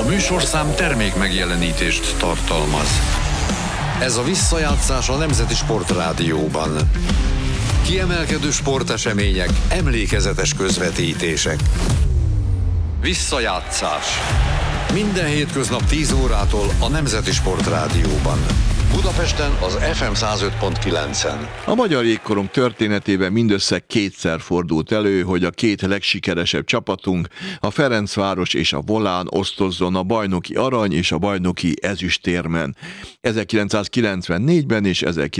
műsorszám termék megjelenítést tartalmaz. Ez a visszajátszás a Nemzeti Sportrádióban. Kiemelkedő sportesemények, emlékezetes közvetítések. Visszajátszás. Minden hétköznap 10 órától a Nemzeti Sportrádióban. Budapesten az FM 105.9-en. A magyar jégkorong történetében mindössze kétszer fordult elő, hogy a két legsikeresebb csapatunk, a Ferencváros és a Volán osztozzon a bajnoki arany és a bajnoki ezüstérmen. 1994-ben és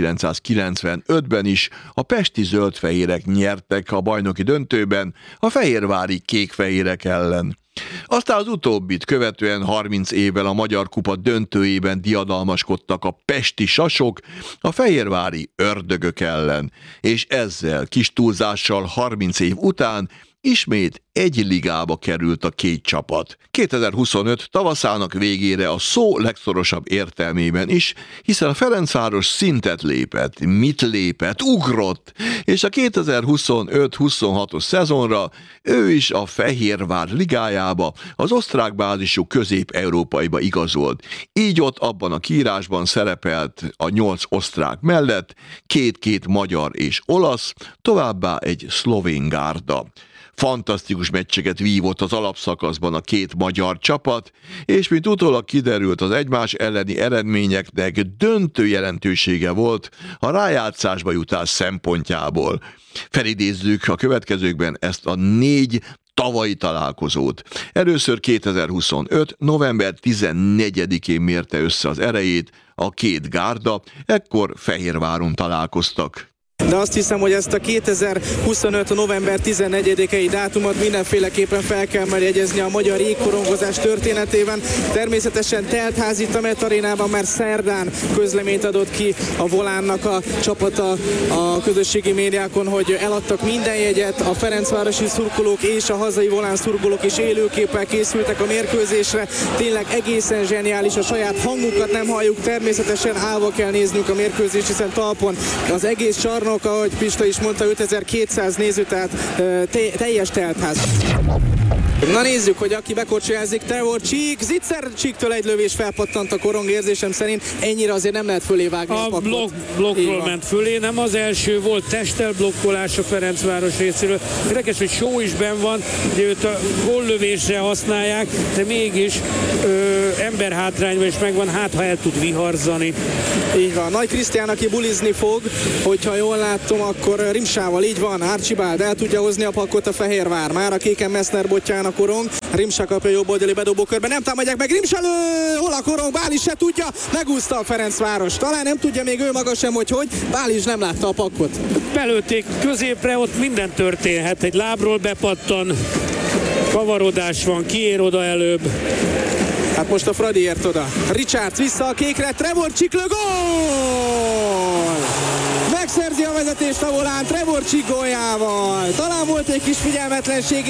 1995-ben is a pesti zöldfehérek nyertek a bajnoki döntőben a fehérvári kékfehérek ellen. Aztán az utóbbit követően 30 évvel a Magyar Kupa döntőjében diadalmaskodtak a pesti sasok a fehérvári ördögök ellen, és ezzel kis túlzással 30 év után ismét egy ligába került a két csapat. 2025 tavaszának végére a szó legszorosabb értelmében is, hiszen a Ferencváros szintet lépett, ugrott, és a 2025-26-os szezonra ő is a Fehérvár ligájába, az osztrák bázisú közép-európaiba igazolt. Így ott abban a kiírásban szerepelt a 8 osztrák mellett két magyar és olasz, továbbá egy szlovén gárda. Fantasztikus meccseket vívott az alapszakaszban a két magyar csapat, és mint utólag kiderült, az egymás elleni eredményeknek döntő jelentősége volt a rájátszásba jutás szempontjából. Felidézzük a következőkben ezt a 4 tavalyi találkozót. Először 2025. november 14-én mérte össze az erejét a két gárda, ekkor Fehérváron találkoztak. De azt hiszem, hogy ezt a 2025. november 14-i dátumot mindenféleképpen fel kell már jegyezni a magyar jégkorongozás történetében. Természetesen teltház itt a Met Arénában, már szerdán közleményt adott ki a Volánnak a csapata a közösségi médiákon, hogy eladtak minden jegyet, a ferencvárosi szurkolók és a hazai Volán szurkolók is élőképpel készültek a mérkőzésre. Tényleg egészen zseniális, a saját hangukat nem halljuk, természetesen állva kell néznünk a mérkőzést, hiszen talpon az egész csarnok, ahogy Pista is mondta, 5200 néző, tehát teljes teltház. Na nézzük, hogy aki bekocsolyázik, Trevor Cheek, Zitzer Cheektől egy lövés felpattant a korong, érzésem szerint ennyire azért nem lehet fölé vágni a blokkról ment fölé, nem az első, volt testtel blokkolás a Ferencváros részéről. Érdekes, hogy Só is benn van, hogy őt a góllövésre használják, de mégis emberhátrányban is megvan, hát ha el tud viharzani. Így van, Nagy Krisztián, aki bulizni fog, hogyha jól látom, akkor Rimsával, így van, Archibald el tudja hozni a pakkot a Fehérvár, már a kéken Messner botján a korong, Rimsa kapja jobb oldali bedobókörbe, nem támadják meg, Rimsa lő, hol a korong, Bális se tudja, megúszta a Ferencváros, talán nem tudja még ő maga sem, hogy Bális nem látta a pakkot. Belőtték középre, ott minden történhet, egy lábról bepattan, kavarodás van, kiér oda előbb. Hát most a Fradi ért oda. Richards vissza a kékre, Trevor Cheek lő, gól! Megszerzi a vezetést a Volán Trevor Cheek góljával. Talán volt egy kis figyelmetlenség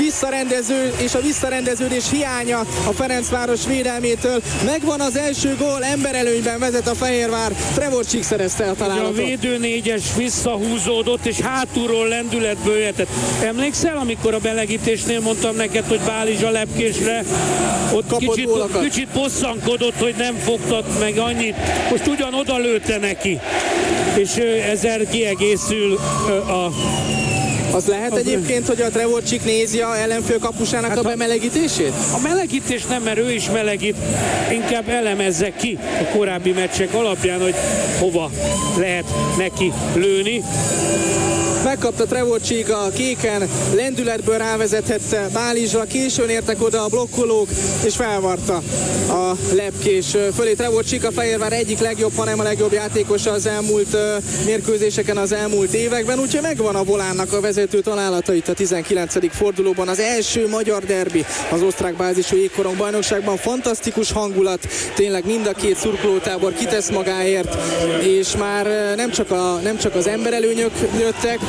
és a visszarendeződés hiánya a Ferencváros védelmétől. Megvan az első gól, emberelőnyben vezet a Fehérvár. Trevor Cheek szerezte a találatot. A védő négyes visszahúzódott, és hátulról lendületből jöhetett. Emlékszel, amikor a belegítésnél mondtam neked, hogy Bális a lepkésre, ott kicsit bosszankodott, hogy nem fogtat meg annyit. Most ugyan oda lőtte neki, és ezzel kiegészül Az lehet egyébként, hogy a Trevor Cheek nézi a ellenfél kapusának a bemelegítését? A melegítés nem, mert ő is melegít, inkább elemezze ki a korábbi meccsek alapján, hogy hova lehet neki lőni. Megkapta Trevor Cheek a kéken, lendületből rávezethette Bálisra, későn értek oda a blokkolók, és felvarta a lepkés fölé. Trevor Cheek a Fehérvár egyik legjobb, hanem a legjobb játékosa az elmúlt mérkőzéseken, az elmúlt években, úgyhogy megvan a Volánnak a vezető találata itt a 19. fordulóban. Az első magyar derbi az osztrák bázisú jégkorong bajnokságban. Fantasztikus hangulat, tényleg mind a két szurkolótábor kitesz magáért, és már nem csak az emberelőnyök jöttek,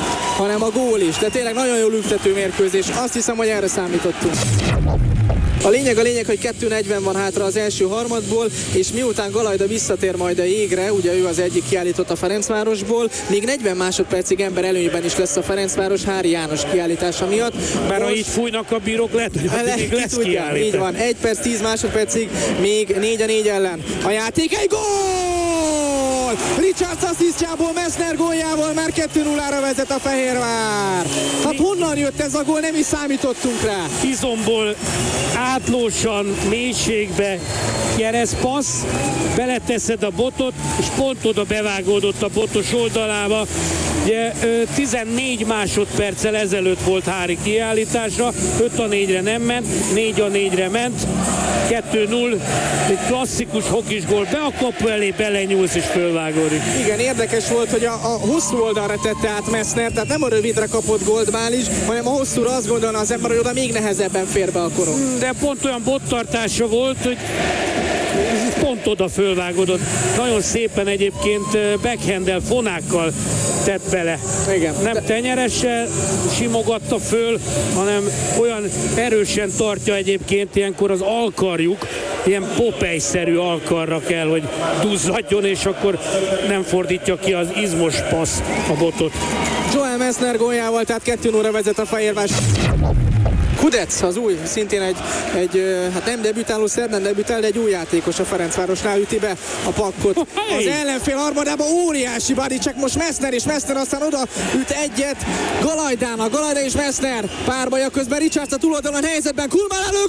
hanem a gól is. De tényleg nagyon jól lüktető mérkőzés. Azt hiszem, hogy erre számítottunk. A lényeg, hogy 2:40 van hátra az első harmadból, és miután Galajda visszatér majd a jégre, ugye ő az egyik kiállított a Ferencvárosból, még 40 másodpercig ember előnyben is lesz a Ferencváros Hári János kiállítása miatt. Bár ha így fújnak a bírók, lehet, hogy még lesz kiállítás. Így van, 1 perc 10 másodpercig, még 4-4 ellen. A játék, egy gól! Richards asszisztjából, Messner góljával már 2-0-ra vezet a Fehérvár. Hát honnan jött ez a gól? Nem is számítottunk rá. Izomból átlósan, mélységbe keresztpassz, beleteszed a botot, és pont oda bevágódott a botos oldalába. Ugye 14 másodperccel ezelőtt volt Hári kiállítása, 5-4-re nem ment, 4-4-re ment, 2-0, egy klasszikus hokis gól, be a kapu elé belenyúlsz és fölvágódik. Igen, érdekes volt, hogy a hosszú oldalra tette át Messner, tehát nem a rövidre kapott gólt Bális, hanem a hosszúra azt gondolna az ember, hogy oda még nehezebben fér be a korong. De pont olyan bottartása volt, hogy pont oda fölvágódott. Nagyon szépen egyébként backhandel fonákkal tett bele. Igen. Nem tenyeressel simogatta föl, hanem olyan erősen tartja egyébként ilyenkor az alkarjuk, ilyen Popeye-szerű alkarra kell, hogy duzzadjon, és akkor nem fordítja ki az izmos passz a botot. Joel Messner góljával, tehát 2-0-ra vezet a Fehérvár. Kudec, az új, szintén egy hát nem debütáló, szerdán debütál, de egy új játékos a Ferencvárosnál üti be a pakkot. Az ellenfél harmadában óriási bodycheck, most Messner, és Messner aztán oda üt egyet Galajdának. Galajda és Messner párbaja közben, Richards a túloldalon helyzetben, Kulmala lő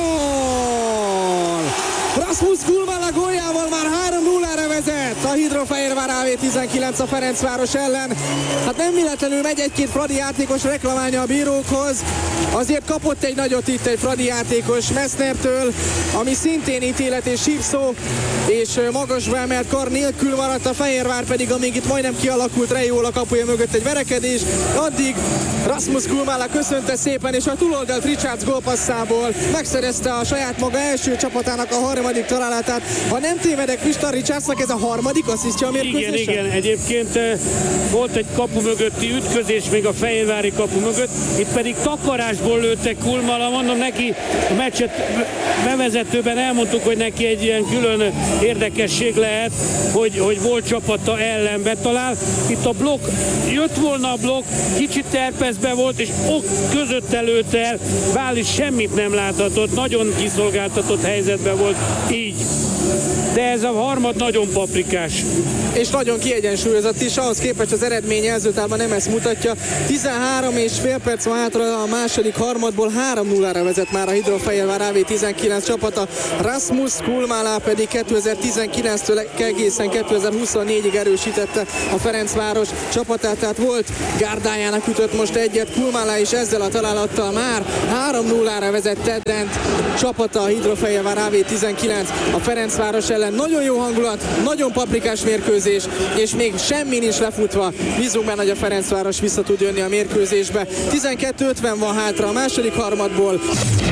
gól! Rasmus Kulmala góljával már 3-0-ra vezet a Hidrofehérvár AV19 a Ferencváros ellen. Hát nem véletlenül megy egy-két Fradi játékos reklamálja a bírókhoz. Azért kapott egy nagyot itt egy Fradi játékos Messnertől, ami szintén ítélet és sípszó, és magasba emelt kar nélkül maradt, a Fehérvár pedig, amíg itt majdnem kialakult Rejól a kapuja mögött egy verekedés, addig Rasmus Kulmala köszönte szépen, és a túloldalt Richards gólpasszából megszerezte a saját maga első csapatának a harmadik találátát. Ha nem tévedek, Pista, Richardsnak ez a harmadik asszisztja a mérkőzésen? Igen, egyébként volt egy kapu mögötti ütközés még a fehérvári kapu mögött, itt pedig takarásból lőtte Kulmala, mondom neki, a meccset bevezetőben elmondtuk, hogy neki egy ilyen külön érdekesség lehet, hogy volt csapata ellen betalál. Itt a blokk, jött volna a blokk, kicsit terpeszbe volt, és közötte lőtt el, Bális semmit nem láthatott, nagyon kiszolgáltatott helyzetben volt, így. De ez a harmad nagyon paprikás. És nagyon kiegyensúlyozott is, ahhoz képest az eredmény jelzőtárban nem ezt mutatja. 13,5 perc van hátra a második harmadból, 3-0-ra vezet már a Hidrofehérvár AV19 csapata. Rasmus Kulmala pedig 2019-től egészen 2024-ig erősítette a Ferencváros csapatát, tehát volt gárdájának ütött most egyet Kulmala, és ezzel a találattal már 3-0-ra vezet Teddent csapata a Hidrofehérvár AV19 a Ferencváros ellen. Nagyon jó hangulat, nagyon paprikás mérkőzés, és még semmi nincs lefutva. Bízunk benne, hogy a Ferencváros vissza tud jönni a mérkőzésbe. 12:50 van hátra a második harmadból.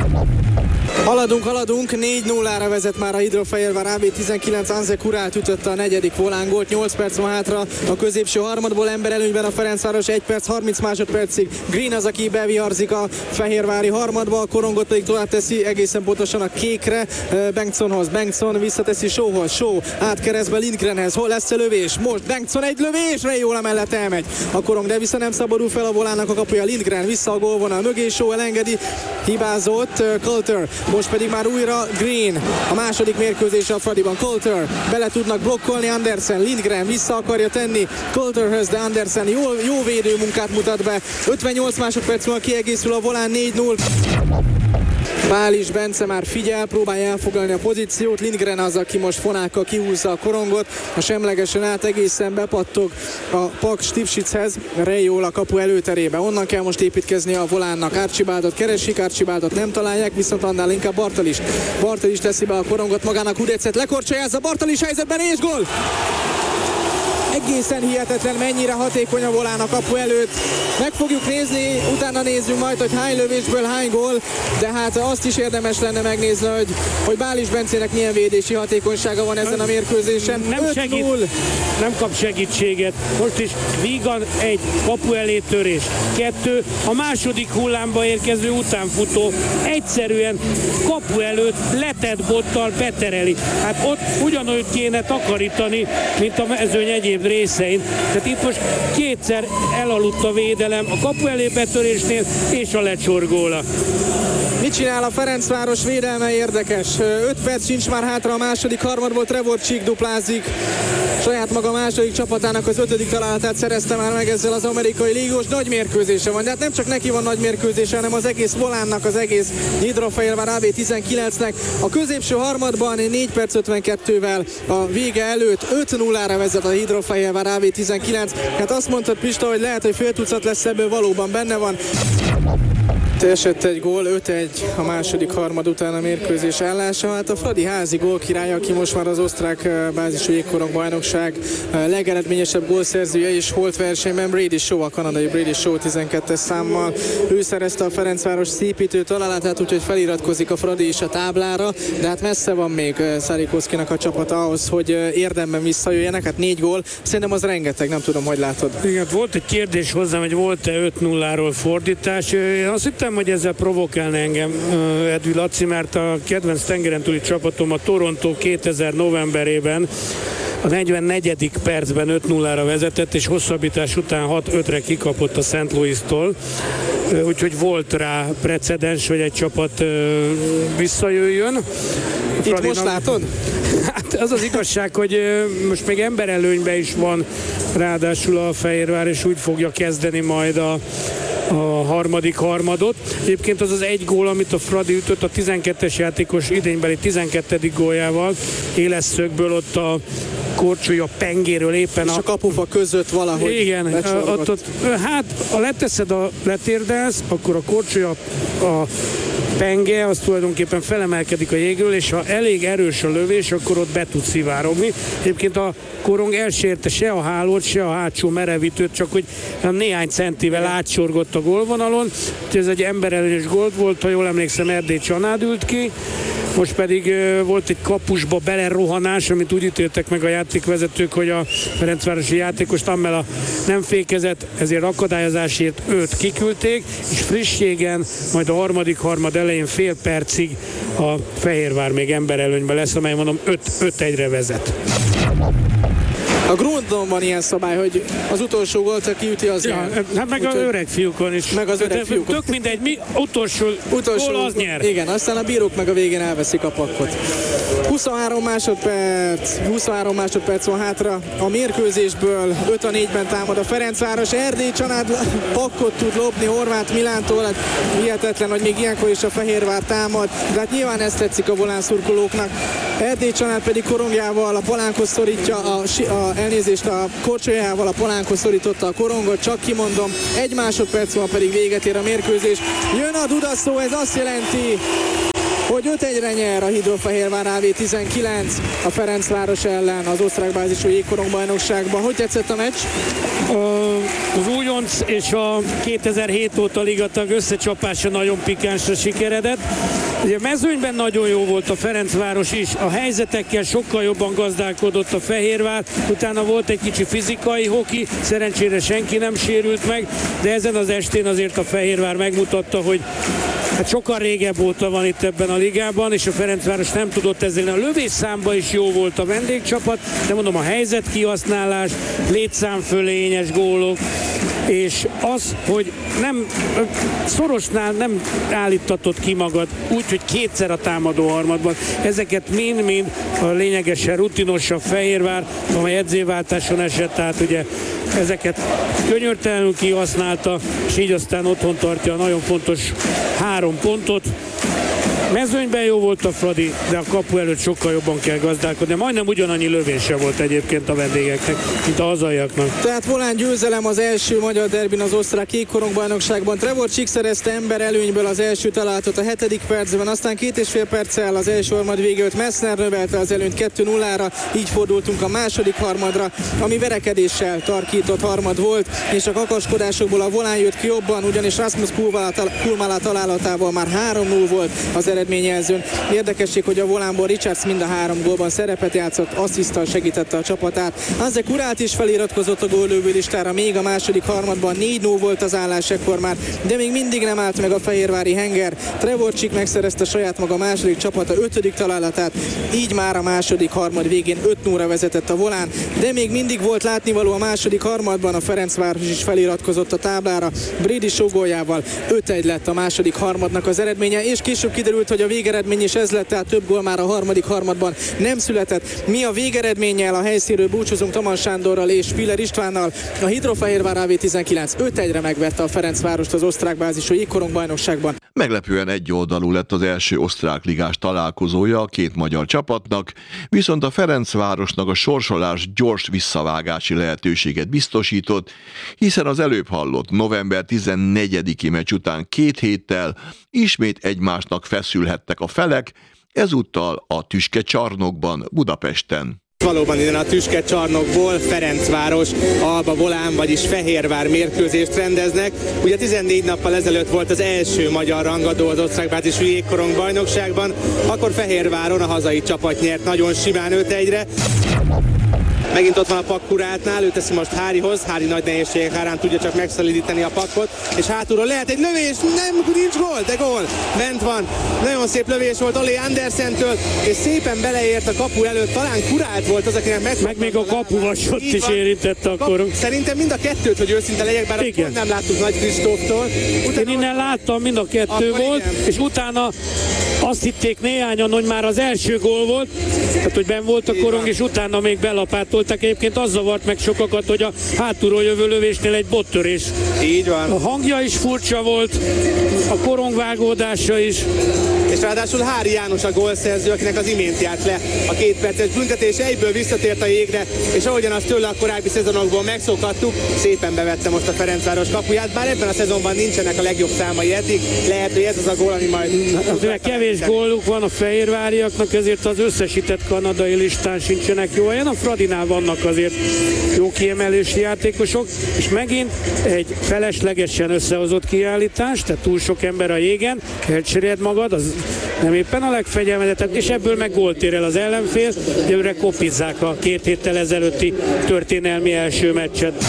Haladunk, 4-0-ra vezet már a Hidrofehérvár AV19, Anze Kurát ütötte a negyedik volángolt, 8 perc van hátra a középső harmadból, ember előnyben a Ferencváros, 1 perc 30 másodpercig. Green az, aki beviharzik a fehérvári harmadba, a korongot pedig tovább teszi egészen pontosan a kékre, Bengtsonhoz, Bengtson visszateszi Showhoz, Show átkeresztbe Lindgrenhez, hol lesz a lövés? Most Bengtson egy lövésre, jól emellett elmegy a korong, de vissza nem szabadul fel a volánnak a kapuja, Lindgren vissza a gólvonal mögé, Show elengedi, hibázott Coulter. Most pedig már újra Green. A második mérkőzés a Fradiban. Coulter. Bele tudnak blokkolni Andersen. Lindgren vissza akarja tenni Coulterhöz, de Andersen jó védőmunkát mutat be. 58 másodperc múlva kiegészül a volán, 4-0. Bális Bence már figyel, próbálja elfoglalni a pozíciót, Lindgren az, aki most fonákkal kihúzza a korongot, a semlegesen át egészen bepattog a Paks Tipsitzhez, Rejól a kapu előterébe. Onnan kell most építkezni a volánnak. Archibaldot keresik, Archibaldot nem találják, viszont annál inkább Bartalis teszi be a korongot magának, Udecet lekorcsolyázza, Bartalis helyzetben és gól! Egészen hihetetlen, mennyire hatékony a volán a kapu előtt. Meg fogjuk nézni, utána nézzünk majd, hogy hány lövésből hány gól, de hát azt is érdemes lenne megnézni, hogy Bális Bencének milyen védési hatékonysága van ezen a mérkőzésen. Nem kap segítséget. Most is vígan egy kapu elé törés. 2, a második hullámba érkező utánfutó egyszerűen kapu előtt letett bottal betereli. Hát ott ugyanúgy kéne takarítani, mint a mezőny egyéb részein. Tehát itt most kétszer elaludt a védelem a kapu elé betörésnél és a lecsorgóla. Mit csinál a Ferencváros védelme? Érdekes. 5 perc sincs már hátra a második harmadból, Trevor Csík duplázik. Saját maga második csapatának az 5. találatát szerezte már meg ezzel az amerikai légós. Nagy mérkőzése van, de hát nem csak neki van nagy mérkőzése, hanem az egész Volánnak, az egész Hidrofehérvár AB19-nek. A középső harmadban 4 perc 52-vel a vége előtt 5-0-ra vezet a Hidrofehérvár AB19. Hát azt mondtad, Pista, hogy lehet, hogy fél tucat lesz, ebből valóban benne van. Esett egy gól, 5-1 a második harmad után a mérkőzés állása. Hát a Fradi házi gólkirálya, aki most már az osztrák bázisú jégkorong bajnokság legeredményesebb gólszerzője, és holt versenyben Brady Shaw, a kanadai Brady Shaw 12-es számmal. Ő szerezte a Ferencváros szépítő találatát, úgyhogy feliratkozik a Fradi is a táblára, de hát messze van még Szárikószkinak a csapata ahhoz, hogy érdemben visszajöjjenek. Hát 4 gól, szerintem az rengeteg, nem tudom, hogy látod. Igen, volt egy kérdés hozzám, hogy volt-e 5-0-ról fordítás. Én azt hittem, hogy ezzel provokálna engem Edvi Laci, mert a kedvenc tengeren túli csapatom a Toronto 2000 novemberében a 44. percben 5-0-ra vezetett, és hosszabbítás után 6-5-re kikapott a St. Louis-tól. Úgyhogy volt rá precedens, hogy egy csapat visszajöjjön. Itt most látod? Hát az az igazság, hogy most még emberelőnyben is van ráadásul a Fehérvár, és úgy fogja kezdeni majd a harmadik harmadot. Egyébként az az egy gól, amit a Fradi ütött, a 12-es játékos idénybeli 12. góljával, éles szögből ott a korcsolya pengéről éppen és a kapufa között valahogy. Igen, ott, hát ha letérdelsz, akkor a korcsolya a penge, az tulajdonképpen felemelkedik a jégről, és ha elég erős a lövés, akkor ott be tud szivárogni. Egyébként a korong elsérte se a hálót, se a hátsó merevítőt, csak hogy néhány centivel átsorgott a gólvonalon. Ez egy emberelőnyös gól volt, ha jól emlékszem, Erdély Csanád ült ki. Most pedig volt egy kapusba belerohanás, amit úgy ítéltek meg a játékvezetők, hogy a ferencvárosi játékost Ammela nem fékezett, ezért akadályozásért őt kiküldték, és friссségen majd a harmadik harmad elején fél percig a Fehérvár még emberelőnyben lesz, amely mondom 5-1-re vezet. A Grundon van ilyen szabály, hogy az utolsó gólt, aki üti, az nyer. Hát meg az öreg fiúkon is. Meg az öreg fiúkon. Tök mindegy, mi utolsó gól az nyer. Igen, aztán a bírók meg a végén elveszik a pakkot. 23 másodperc van hátra a mérkőzésből, 5-4-ben támad a Ferencváros. Erdély Csanád pakkot tud lopni Horváth Milántól, hát hihetetlen, hogy még ilyenkor is a Fehérvár támad, de hát nyilván ezt tetszik a volán szurkolóknak. Erdély Csanád pedig korongjával a palánkhoz szorítja, a korcsolyával a palánkhoz szorította a korongot, csak kimondom, 1 másodperc van, pedig véget ér a mérkőzés. Jön a dudaszó, ez azt jelenti, hogy 5-1-re nyer a Hidrofehérvár AV19 a Ferencváros ellen az osztrák bázisú jégkorong bajnokságban. Hogy tetszett a meccs? Az újonc és a 2007 óta ligatag összecsapása nagyon pikánsra sikeredett. Ugye a mezőnyben nagyon jó volt a Ferencváros is, a helyzetekkel sokkal jobban gazdálkodott a Fehérvár, utána volt egy kicsi fizikai hoki, szerencsére senki nem sérült meg, de ezen az estén azért a Fehérvár megmutatta, hogy hát sokkal régebb óta van itt ebben a ligában, és a Ferencváros nem tudott ezzel. A lövésszámban is jó volt a vendégcsapat, de mondom, a helyzet kihasználás, létszámfölényes gólok, és az, hogy nem szorosnál nem állítatod ki magad úgy, hogy kétszer a támadó harmadban. Ezeket mind-mind a lényegesen rutinosabb Fehérvár, amely edzőváltáson esett, tehát ugye ezeket könyörtelenül kihasználta, és így aztán otthon tartja a nagyon fontos 3 pontot. Mezőnyben jó volt a Fradi, de a kapu előtt sokkal jobban kell gazdálkodni. Majdnem ugyanannyi lövése volt egyébként a vendégeknek, mint a hazaiaknak. Tehát Volán győzelem az első magyar derbin az osztrák jégkorongbajnokságban. Trevorcsik szerezte ember előnyből az első találatot a 7. percben, aztán 2,5 perccel az első harmad vége Messner növelte az előnyt 2-0-ra, így fordultunk a második harmadra, ami verekedéssel tarkított harmad volt, és a kakaskodásokból a Volán jött ki jobban, ugyanis Rasmus Kulmala találatával már 3-0 volt az eredményjelzőn. Érdekesség, hogy a Volánból Richards mind a 3 gólban szerepet játszott, assziszttal segítette a csapatát. Anze Kurát is feliratkozott a góllövő listára, még a második harmadban 4-0 volt az állás ekkor már, de még mindig nem állt meg a fehérvári henger. Trevorcsik megszerezte saját maga második csapata 5. találatát, így már a második harmad végén 5-0-ra vezetett a Volán, de még mindig volt látnivaló a második harmadban, a Ferencváros is feliratkozott a táblára, Brady góljával 5-1 lett a második harmadnak az eredménye, és később kiderült, hogy a végeredmény is ez lett, tehát több gól már a harmadik harmadban nem született. Mi a végeredménnyel a helyszínről búcsúzunk Taman Sándorral és Spiller Istvánnal. A Hidrofehérvár AV19 5-1-re megvette a Ferencvárost az osztrák bázisú jégkorongbajnokságban. Meglepően egyoldalú lett az első osztrák ligás találkozója a két magyar csapatnak, viszont a Ferencvárosnak a sorsolás gyors visszavágási lehetőséget biztosított, hiszen az előbb hallott november 14-i meccs után 2 héttel ismét egymásnak feszülhettek a felek, ezúttal a Tüske csarnokban, Budapesten. Valóban innen a Tüske csarnokból Ferencváros, Alba Volán, vagyis Fehérvár mérkőzést rendeznek. Ugye 14 nappal ezelőtt volt az első magyar rangadó az osztrákbázisú jégkorongbajnokságban, akkor Fehérváron a hazai csapat nyert nagyon simán 5-1-re. Megint ott van a pak Kurátnál, ő teszi most Hárihoz, Hári nagy nehézségek árán tudja csak megszalidítani a pakot, és hátulról lehet egy lövés, nincs gól, de gól, bent van, nagyon szép lövés volt Olé Andersentől, és szépen beleért a kapu előtt, talán Kurát volt az, akinek meg még a kapuvasot is érintette akkor. Szerintem mind a kettőt, hogy őszinte legyek, bár akkor nem láttuk Nagy Kristóftól. Én innen láttam, mind a kettő volt, igen. És utána azt hitték néhányan, hogy már az első gól volt, tehát hogy benn volt a korong, és utána még belapátoltak. Egyébként az zavart meg sokakat, hogy a hátulról jövő lövésnél egy bottörés. Így van. A hangja is furcsa volt, a korongvágódása is. És ráadásul Hári János a gólszerző, akinek az imént járt le a 2 perces büntetés, egyből visszatért a jégre, és ahogyan azt tőle a korábbi szezonokból megszokhattuk, szépen bevette most a Ferencváros kapuját, bár ebben a szezonban nincsenek a legjobb számai eddig, lehet, hogy ez az a gól, ami majd... Kevés góluk van a fehérváriaknak, ezért az összesített kanadai listán sincsenek jó helyen. A Fradinál vannak azért jó kiemelési játékosok, és megint egy feleslegesen összehozott kiállítás, tehát túl sok ember a jégen, elcseréld magad, az nem éppen a legfegyelmezettebb, és ebből meg gólt ér el az ellenfél, de őre kopizzák a 2 héttel ezelőtti történelmi első meccset.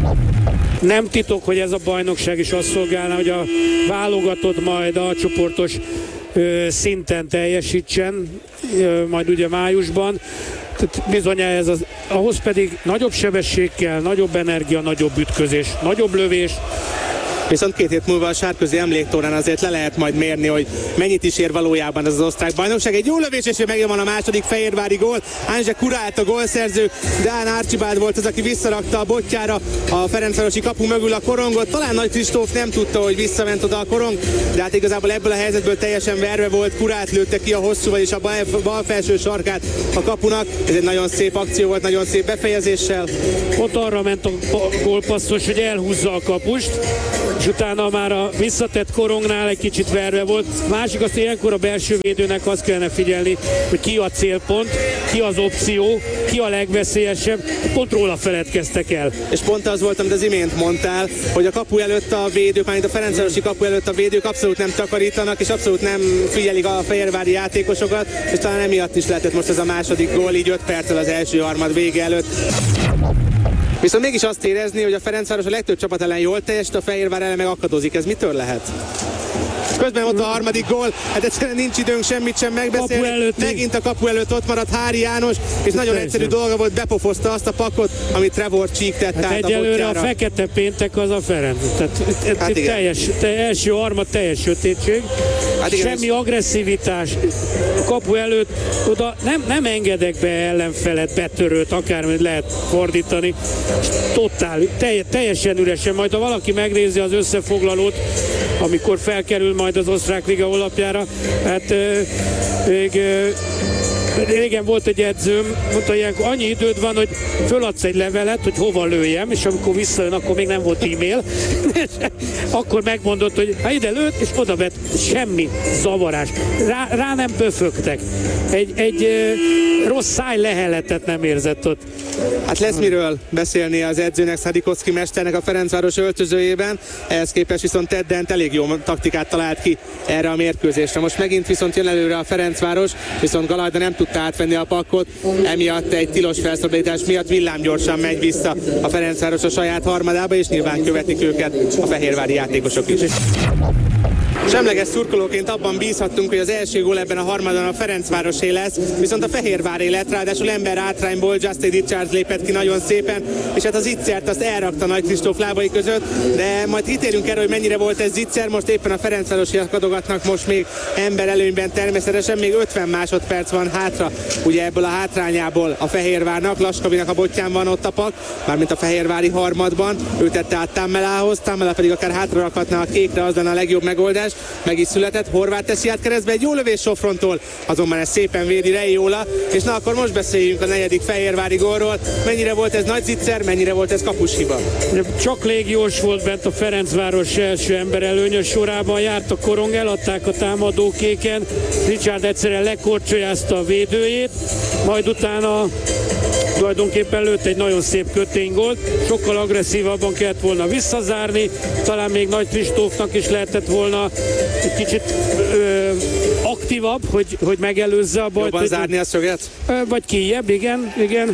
Nem titok, hogy ez a bajnokság is azt szolgálna, hogy a válogatott majd a csoportos szinten teljesítsen, majd ugye májusban. Tehát bizony ez ahhoz pedig nagyobb sebesség kell, nagyobb energia, nagyobb ütközés, nagyobb lövés. Viszont 2 hét múlva a Sárközi emléktornán azért le lehet majd mérni, hogy mennyit is ér valójában ez az osztrák bajnokság. Egy jó lövés, és megint van a második fehérvári gól. Ánzse Kurát a gólszerző, Dán Archibald volt az, aki visszarakta a botjára a ferencvárosi kapu mögül a korongot. Talán Nagy Kristóf nem tudta, hogy visszament oda a korong, de hát igazából ebből a helyzetből teljesen verve volt. Kurát lőtte ki a hosszúval és a bal felső sarkát a kapunak. Ez egy nagyon szép akció volt, nagyon szép befejezéssel. Ott arra ment a gólpasszos, hogy elhúzza a kapust, és utána már a visszatett korongnál egy kicsit verve volt. Másik az, ilyenkor a belső védőnek azt kellene figyelni, hogy ki a célpont, ki az opció, ki a legveszélyesebb, pont róla feledkeztek el. És pont az volt, amit az imént mondtál, hogy a kapu előtt a védők, már a ferencvárosi kapu előtt a védők abszolút nem takarítanak, és abszolút nem figyelik a fehérvári játékosokat, és talán emiatt is lehetett most ez a második gól, így 5 perccel az első harmad vége előtt. Viszont mégis azt érezni, hogy a Ferencváros a legtöbb csapat ellen jól teljesít, a Fehérvár ellen meg akadozik. Ez mitől lehet? Közben ott a harmadik gól, hát egyszerűen nincs időnk semmit sem megbeszélni. Megint a kapu előtt ott maradt Hári János, és nagyon egyszerű dolga volt, bepofozta azt a pakot, amit Trevorcsik tett át a botjára. Egyelőre a fekete péntek az a Ferenc. Tehát első harmad teljes sötétség. Hát semmi agresszivitás. A kapu előtt oda nem engedek be ellenfelet, betörőt, akármit lehet fordítani. Teljesen üresen. Majd ha valaki megnézi az összefoglalót, amikor felkerül majd majd az osztrák liga honlapjára. Hát régen volt egy edzőm, mondta, hogy annyi időd van, hogy föladsz egy levelet, hogy hova lőjem, és amikor visszajön, akkor még nem volt e-mail. Akkor megmondott, hogy ha ide lőtt, és oda vett, semmi zavarás. Rá nem böfögtek. Egy rossz szájleheletet nem érzett ott. Hát lesz miről beszélni az edzőnek, Szadikowski mesternek a Ferencváros öltözőjében, ehhez képest viszont Ted Dent elég jó taktikát talált ki erre a mérkőzésre. Most megint viszont jön előre a Ferencváros, viszont Galajda nem tudta átvenni a pakkot, emiatt egy tilos felszabadítás miatt villámgyorsan megy vissza a Ferencváros a saját harmadába, és nyilván követik őket a fehérvári játékosok is. Semleges szurkolóként abban bízhattunk, hogy az első gól ebben a harmadon a Ferencvárosé lesz, viszont a fehérvári lett, ráadásul ember hátrányból Justin Richards lépett ki nagyon szépen, és hát az zicsert azt elrakta Nagy Kristóf lábai között, de majd kitérünk erre, hogy mennyire volt ez zicser, most éppen a Ferencvárosiak adogatnak most még ember előnyben, természetesen még 50 másodperc van hátra, ugye ebből a hátrányából a Fehérvárnak, Laskavinak a botján van ott a pak, mármint a fehérvári harmadban, ő tette át Tamelához, Tamela pedig akár hátra rakhatna a kékre, az lenne a legjobb megoldás. Meg is született, Horváth teszi át keresztbe egy jó lövés Sofrontól, azonban ez szépen védi Reiola, és na akkor most beszéljünk a negyedik fehérvári gólról. Mennyire volt ez nagy zicser, mennyire volt ez kapushiba? Csak légiós volt bent a Ferencváros első emberelőnyös sorában, járt a korong, eladták a támadókéken, Richard egyszerűen lekorcsolyázta a védőjét, majd utána tulajdonképpen lőtt egy nagyon szép köténygolt, sokkal agresszívabban kellett volna visszazárni, talán még Nagy Kristófnak is lehetett volna egy kicsit aktívabb, hogy megelőzze a bajt. Jobban zárni a szöget? Vagy kijjebb, igen.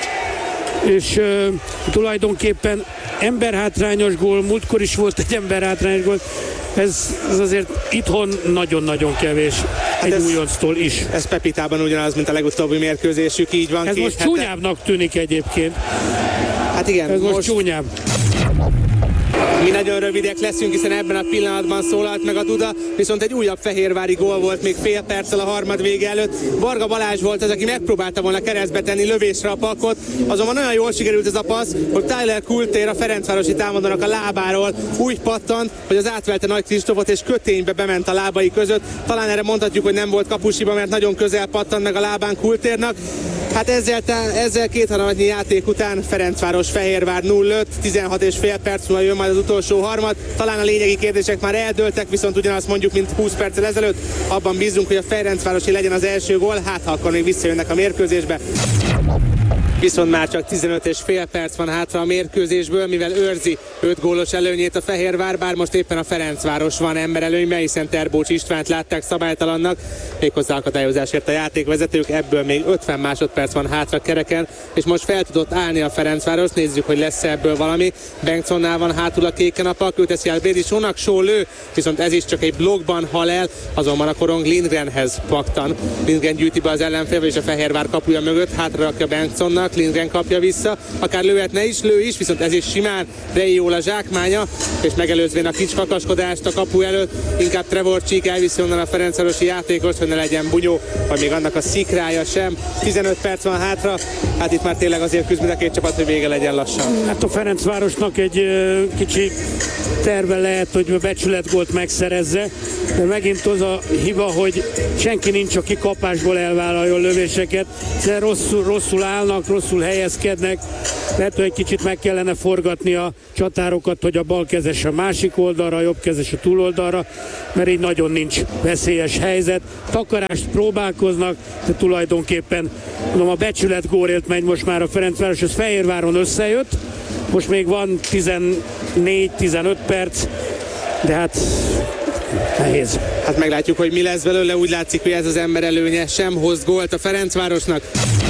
És tulajdonképpen emberhátrányos gól, múltkor is volt egy emberhátrányos gól, ez azért itthon nagyon-nagyon kevés, egy újonctól is. Ez Pepitában ugyanaz, mint a legutóbbi mérkőzésük, így van. Ez most csúnyábbnak tűnik egyébként. Hát igen, ez most csúnyább. Mi nagyon rövidek leszünk, hiszen ebben a pillanatban szólalt meg a Duda, viszont egy újabb fehérvári gól volt még fél perccel a harmad vége előtt. Varga Balázs volt az, aki megpróbálta volna keresztbe tenni lövésre a pakkot, azonban olyan jól sikerült ez a passz, hogy Tyler Coulter a ferencvárosi támadónak a lábáról úgy pattant, hogy az átvelte Nagy Kristófot és köténybe bement a lábai között. Talán erre mondhatjuk, hogy nem volt kapushiba, mert nagyon közel pattant meg a lábán Coulternak. Hát ezzel két harmadnyi játék után Ferencváros-Fehérvár 0-5, 16,5 perc múlva jön majd az utolsó harmad. Talán a lényegi kérdések már eldőltek, viszont ugyanazt mondjuk, mint 20 perccel ezelőtt. Abban bízunk, hogy a Ferencvárosi legyen az első gól, hát ha akkor még visszajönnek a mérkőzésbe. Viszont már csak 15,5 perc van hátra a mérkőzésből, mivel őrzi 5 gólos előnyét a Fehérvár, bár most éppen a Ferencváros van emberelőnyben, hiszen Terbócs Istvánt látták szabálytalannak, méghozzá akadályozásért a játékvezetők, ebből még 50 másodperc van hátra kereken, és most fel tudott állni a Ferencváros, nézzük, hogy lesz ebből valami. Bengtssonnál van hátul a kéken a pak, ő teszi el Bédisónak, Só lő, viszont ez is csak egy blokkban hal el, azonban a korong Lindgrenhez paktan. Lindgren gyűjti be az ellenfélbe, és a Fehérvár kapuja mögött hátra rakja Bengtssonnak, Lindgren kapja vissza, akár lőhetne is, lő is, viszont ez is simán Reiola zsákmánya, és megelőzvén a kis kakaskodást a kapu előtt, inkább Trevor Csík elviszi onnan a ferencvárosi játékos, hogy ne legyen bunyó, vagy még annak a szikrája sem. 15 perc van hátra, hát itt már tényleg azért küzd mind a két csapat, hogy vége legyen lassan. Hát a Ferencvárosnak egy kicsi terve lehet, hogy a becsületgólt megszerezze, de megint az a hiba, hogy senki nincs, aki kapásból elvállaljon lövéseket, de rosszul állnak, rosszul helyezkednek, lehet, hogy egy kicsit meg kellene forgatni a csatárokat, hogy a balkezes a másik oldalra, a jobbkezes a túloldalra, mert így nagyon nincs veszélyes helyzet. Takarást próbálkoznak, de tulajdonképpen mondom, a becsületgólért megy most már a Ferencváros, ez Fehérváron összejött, most még van 14-15 perc, de hát nehéz. Hát meglátjuk, hogy mi lesz belőle, úgy látszik, hogy ez az ember előnye sem hoz gólt a Ferencvárosnak.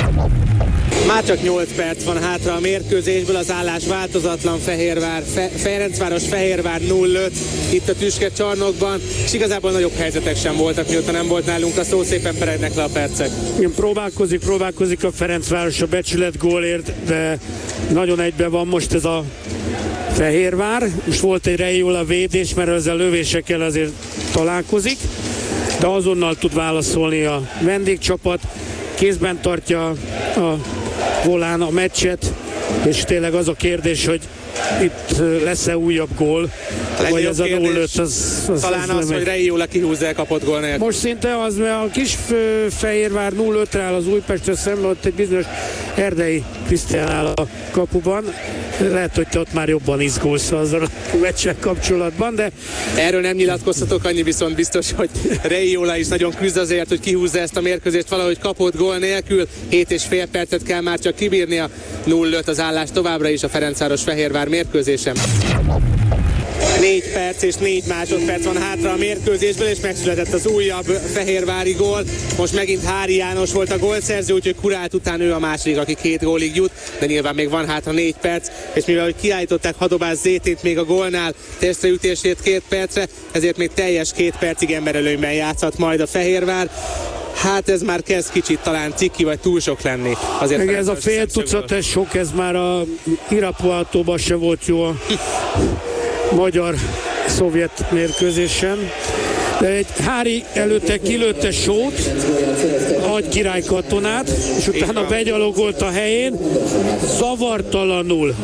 Már csak 8 perc van hátra a mérkőzésből, az állás változatlan, Ferencváros-Fehérvár 0-5 itt a Tüske csarnokban, és igazából nagyobb helyzetek sem voltak, mióta nem volt nálunk a szó, szépen peregnek le a percek. Igen, próbálkozik a Ferencváros a becsületgólért, de nagyon egyben van most ez a Fehérvár. Most volt egy Reiola védés, mert ezzel lövésekkel azért találkozik, de azonnal tud válaszolni a vendégcsapat, kézben tartja a volán a meccset, és tényleg az a kérdés, hogy itt lesz-e újabb gól. vagy ez a 0-5 az talán az, hogy Reiola kihúzza el kapott gól nélkül. Most szinte az, mert a Kisfehérvár 0-5-re áll az Újpestre szemben, ott egy bizonyos Erdei Krisztián áll a kapuban. Lehet, hogy te ott már jobban izgulsz azzal a meccsel kapcsolatban, de... Erről nem nyilatkoztatok, annyi viszont biztos, hogy Reiola is nagyon küzd azért, hogy kihúzza ezt a mérkőzést valahogy kapott gól nélkül. 7,5 percet kell már csak kibírnia. 0-5 az állás továbbra is a Ferencváros-Fehérvár mérkőzésen. 4 perc és 4 másodperc van hátra a mérkőzésből, és megszületett az újabb fehérvári gól. Most megint Hári János volt a gólszerző, úgyhogy Kurált után ő a második, aki 2 gólig jut, de nyilván még van hátra 4 perc, és mivel hogy kiállították Hadobás Zétét még a gólnál testreütését 2 percre, ezért még teljes 2 percig emberelőnyben játszhat majd a Fehérvár. Hát ez már kezd kicsit talán ciki, vagy túl sok lenni. Azért ez a fél tucat, ez sok, ez már a Irapuatóban se volt jó a magyar-szovjet mérkőzésen. De egy Hári előtte kilőtte Sót, Agy Király Katonát, és utána begyalogolt a helyén, zavartalanul.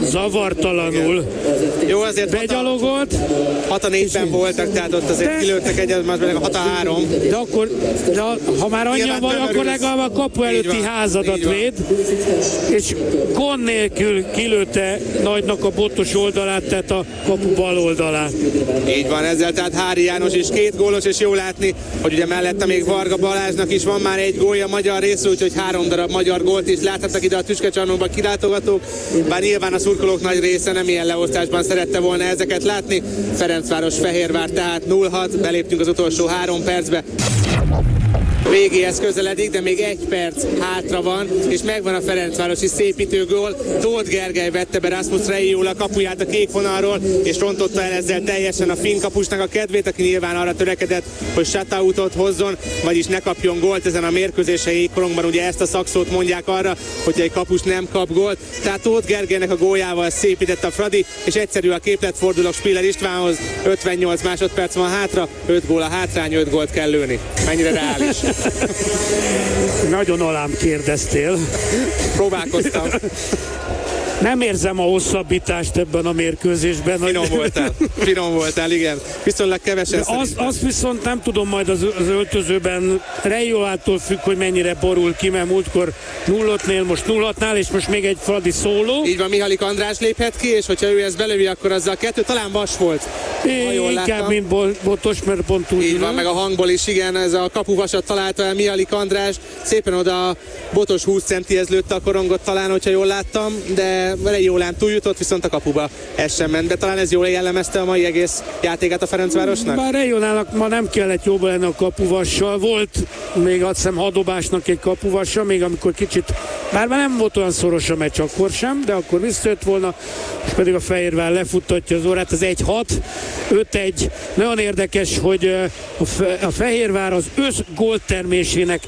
Jó, azért begyalogolt. 6-4-ben voltak, tehát ott azért kilőttek egyet, már 6-3. De akkor, ha már annyian vagy, akkor legalább a kapu előtti házadat véd, és gond nélkül kilőtte Nagynak a botos oldalát, tehát a kapu bal oldalát. Így van, ezzel tehát Hári János is 2 gólos, és jó látni, hogy ugye mellette még Varga Balázsnak is van már 1 gólja magyar részről, úgyhogy 3 darab magyar gólt is láthattak ide a Tüskecsarnokban kilátogatók, bár nyilván a szurkolók nagy része nem ilyen leosztásban szerette volna ezeket látni. Ferencváros-Fehérvár tehát 0-6, beléptünk az utolsó 3 percbe. Végéhez közeledik, de még 1 perc hátra van, és megvan a ferencvárosi szépítő gól. Tóth Gergely vette be Rasmus Reiola kapuját a kék vonalról, és rontotta el ezzel teljesen a finn kapusnak a kedvét, aki nyilván arra törekedett, hogy shutoutot hozzon, vagyis ne kapjon gólt ezen a mérkőzésen. Jégkorongban ugye ezt a szakszót mondják arra, hogy egy kapus nem kap gólt. Tehát Tóth Gergelynek a góljával szépített a Fradi, és egyszerű a képletfordulók Spiller Istvánhoz. 58 másodperc van hátra, 5 gól a hátrány, 5 gólt kell lőni. Mennyire reális? Nagyon alám kérdeztél. Próbálkoztam. Nem érzem a hosszabbítást ebben a mérkőzésben. Finom voltál, igen. Viszonylag kevesen. Azt viszont nem tudom, majd az öltözőben Reiolától függ, hogy mennyire borul ki, mert múltkor 0-5-nél, most 0-6-nál, és most még egy Fradi szóló. Így van, Mihalik András léphet ki, és hogyha ő ezt belövi, akkor azzal 2, talán Vas volt. Inkább, mint Botos, mert pont úgy. Így van, meg a hangból is, igen, ez a kapuvasat találta el Mihalik András. Szépen oda a Botos 20 centihez lőtte a korongot talán, hogyha jól láttam, de Reiolán túljutott, viszont a kapuba ez sem ment. De talán ez jól jellemezte a mai egész játékát a Ferencvárosnak? Bár Reiolának ma nem kellett jobban lenni a kapuvassal. Volt még azt hiszem Hadobásnak egy kapuvassa, még amikor kicsit, bár nem volt olyan szoros a meccs akkor sem, de akkor visszajött volna, és pedig a Fehérvár lefuttatja az órát, az 1-6, 5-1. Nagyon érdekes, hogy a Fehérvár az góltermésének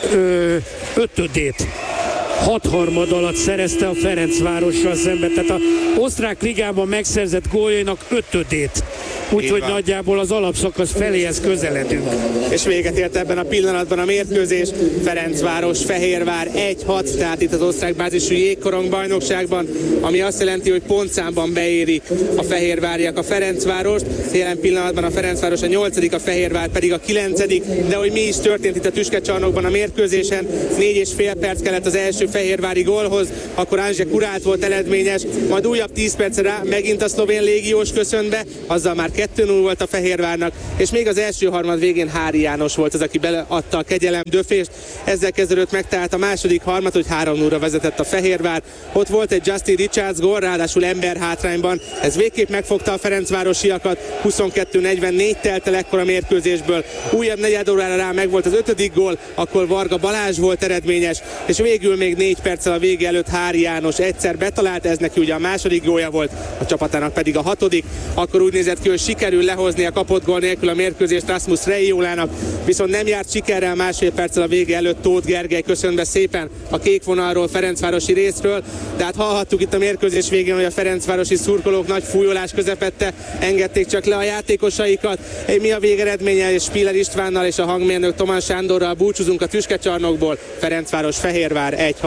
5/5-ét 6/3 alatt szerezte a Ferencvárossal szemben, tehát az osztrák ligában megszerzett góljainak 5/5-ét. Úgyhogy nagyjából az alapszakasz feléhez közeledünk. És véget ért ebben a pillanatban a mérkőzés. Ferencváros, Fehérvár 1-6, tehát itt az osztrák bázisú jégkorong bajnokságban, ami azt jelenti, hogy pontszámban beéri a fehérváriak a Ferencvárost. Jelen pillanatban a Ferencváros a 8., a Fehérvár pedig a 9., de hogy mi is történt itt a Tüskecsarnokban a mérkőzésen, 4,5 perc kellett az első fehérvári gólhoz, akkor Anže Kurált volt eredményes, majd újabb 10 percre rá megint a szlovén légiós köszönt be, azzal már 2-0 volt a Fehérvárnak, és még az első harmad végén Hári János volt az, aki beleadta a kegyelem döfést. Ezzel kezdődött meg tehát a második harmad, hogy 3-0-ra vezetett a Fehérvár. Ott volt egy Justin Richards gól, ráadásul emberhátrányban. Ez végképp megfogta a ferencvárosiakat. 22:44 telt el ekkor a mérkőzésből. Újabb negyed órára rá meg volt az 5. gól, akkor Varga Balázs volt eredményes, és végül még 4 perccel a vége előtt Hári János egyszer betalált, ez neki ugye a második gólja volt, a csapatának pedig a 6. Akkor úgy nézett ki, hogy sikerül lehozni a kapott gól nélkül a mérkőzést Rasmus Reiolának, viszont nem járt sikerrel másfél perccel a vége előtt Tóth Gergely köszönt be szépen a kék vonalról, ferencvárosi részről, de hát hallhattuk itt a mérkőzés végén, hogy a ferencvárosi szurkolók nagy fújolás közepette engedték csak le a játékosaikat. Mi a végeredménye, és Spiller Istvánnal és a hangmérnök Tomán Sándorral búcsúzunk a Tüskecsarnokból. Ferencváros Fehérvár 1-6.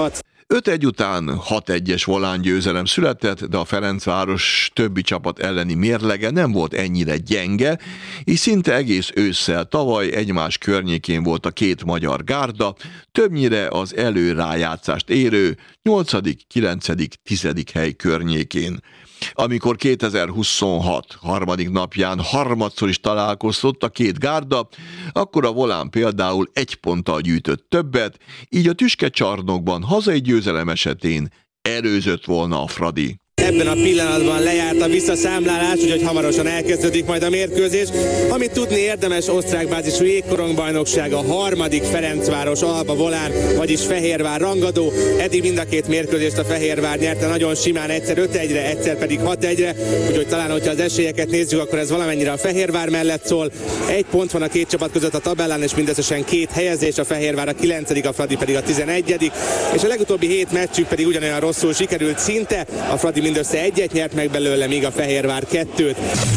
5-1 után 6-1-es volán győzelem született, de a Ferencváros többi csapat elleni mérlege nem volt ennyire gyenge, és szinte egész ősszel tavaly egymás környékén volt a két magyar gárda, többnyire az előrájátszást érő 8., 9., 10. hely környékén. Amikor 2026 harmadik napján harmadszor is találkozott a két gárda, akkor a volán például 1 ponttal gyűjtött többet, így a tüskecsarnokban hazai győzelem esetén előzött volna a Fradi. Ebben a pillanatban lejárt a visszaszámlálás, úgyhogy hamarosan elkezdődik majd a mérkőzés. Amit tudni érdemes, osztrák bázisú jégkorongbajnokság, a harmadik Ferencváros Alba Volán, vagyis Fehérvár rangadó. Eddig mind a két mérkőzést a Fehérvár nyerte nagyon simán, egyszer 5-1-re, egyszer pedig 6-1-re, úgyhogy talán, hogyha az esélyeket nézzük, akkor ez valamennyire a Fehérvár mellett szól. 1 pont van a két csapat között a tabellán, és mindösszesen 2 helyezés, a Fehérvár a 9., a Fradi pedig a 11. És a legutóbbi 7 meccsük pedig ugyanolyan rosszul sikerült szinte, a Fradi mindössze 1-et nyert meg belőle, míg a Fehérvár 2-t.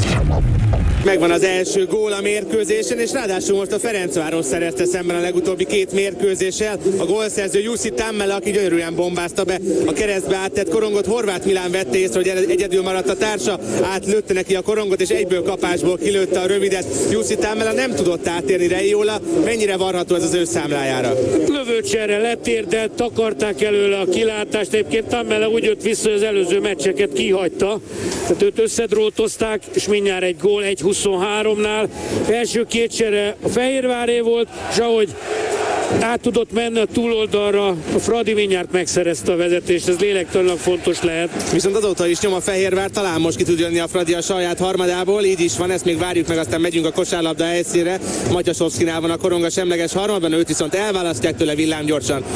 Megvan az első gól a mérkőzésen, és ráadásul most a Ferencváros szerezte szemben a legutóbbi 2 mérkőzéssel. A gólszerző Jussi Tammela, aki gyönyörűen bombázta be a keresztbe áttett korongot. Horváth Milán vette észre, hogy egyedül maradt a társa, átlőtte neki a korongot, és egyből kapásból kilőtte a rövidet. Jussi Tammela nem tudott átérni Reiola. Mennyire varható ez az ő számlájára? Lövőcserre letérdelt, takarták előle a kilátást. Egyébként Tammela úgy jött vissza, hogy az előző meccseket kihagyta. Tehát őt összedrótozták, és mindjárt egy gól, 1-23-nál. Első 2 csere a Fehérváré volt, és ahogy át tudott menni a túloldalra, a Fradi mindjárt megszerezte a vezetést, ez lélektanilag fontos lehet. Viszont azóta is nyom a Fehérvár, talán most ki tud jönni a Fradi a saját harmadából, így is van, ezt még várjuk meg, aztán megyünk a kosárlabda helyszínre. Matyasovszkinál van a koronga semleges harmadban, őt viszont elválasztják tőle villámgyorsan.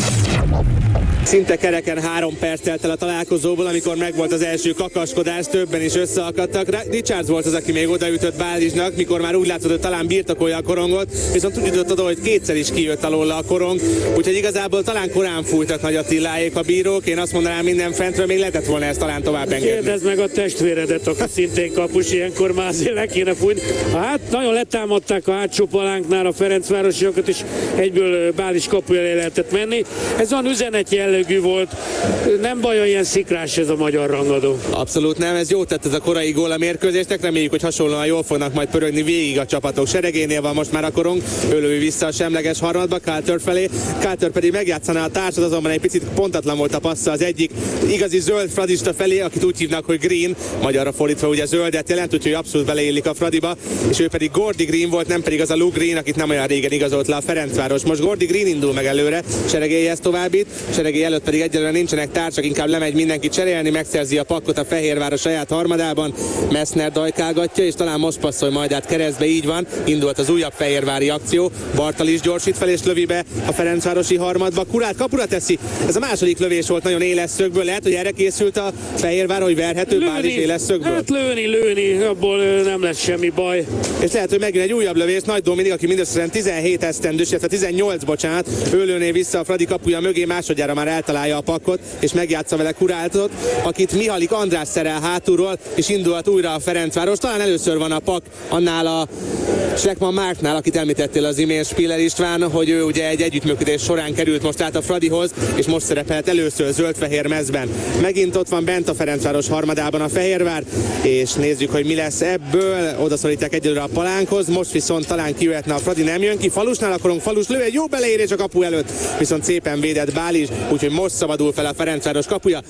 Szinte kereken 3 perc telt el a találkozóból, amikor megvolt az első kakaskodás, többen is összeakadtak. Richards volt az, aki még odaütött Bálizsnak, mikor már úgy látszott, hogy talán birtokolja a korongot, viszont úgy jutott oda, hogy 2-szer is kijött alóla a korong, úgyhogy igazából talán korán fújtak Nagy Attiláék a bírók. Én azt mondanám, minden fentről még lehetett volna ezt talán tovább engedni. Kérdezd meg a testvéredet, aki szintén kapus, ilyenkor már azért le kéne fújni. Hát nagyon letámadták a hátsó palánknál a Ferencvárosiakat, és egyből Bális kapuja elé lehetett menni. Ez olyan üzenet jellegű volt. Nem baj, ilyen szikrás ez a magyar rangadó. Abszolút nem, ez jót tett ez a korai gól a mérkőzésnek, reméljük, hogy hasonlóan jól fognak majd pörögni végig a csapatok seregénél. Van most már a korong, ő lövi vissza a semleges harmadba Carter felé, Carter pedig megjátszaná a társat, azonban egy picit pontatlan volt a passza az egyik igazi zöld fradista felé, akit úgy hívnak, hogy Green, magyarra fordítva ugye zöldet jelent, úgyhogy abszolút beleillik a Fradiba, és ő pedig Gordy Green volt, nem pedig az a Luke Green, akit nem olyan régen igazolt le a Ferencváros. Most Gordy Green indul meg előre, Seregélyhez továbbít, Seregély előtt pedig egyelőre nincsenek társak, inkább lemegy mindenki cserélni, megszerzi a pakkot a Fehérvár a saját harmadában, Messner dajkálgatja, és talán most passzol majd át keresztbe, így van, indult az újabb fehérvári akció, Bartal is gyorsít fel és lövi be a ferencvárosi harmadba, Kurát kapura teszi, ez a második lövés volt nagyon éles szögből, lehet, hogy erre készült a Fehérvár, hogy verhető Bális éles szögből. Hát lőni, abból nem lesz semmi baj. És lehet, hogy megint egy újabb lövés, Nagy Dominik, aki mindössze 17 esztendős, illetve 18, bocsánat, ő lőné vissza a Fradi kapuja mögé, másodjára már eltalálja a pakkot, és megjátsza vele Kurátot, akit Mihalik András szerel hátulról, és indulhat újra a Ferencváros. Talán először van a pak annál a Schleckmann Marknál, akit említettél az imént, Spiller István, hogy ő ugye egy együttműködés során került most át a Fradihoz, és most szerepelt először zöld-fehér mezben. Megint ott van bent a Ferencváros harmadában a Fehérvár, és nézzük, hogy mi lesz ebből. Odaszorítják egyelőre a palánkhoz, most viszont talán kijöhetne a Fradi, nem jön ki. Falusnál akarunk, Falus lő egy jó beleérés a kapu előtt, viszont szépen védett Bális, úgyhogy most szabadul fel a Ferencváros kapuja.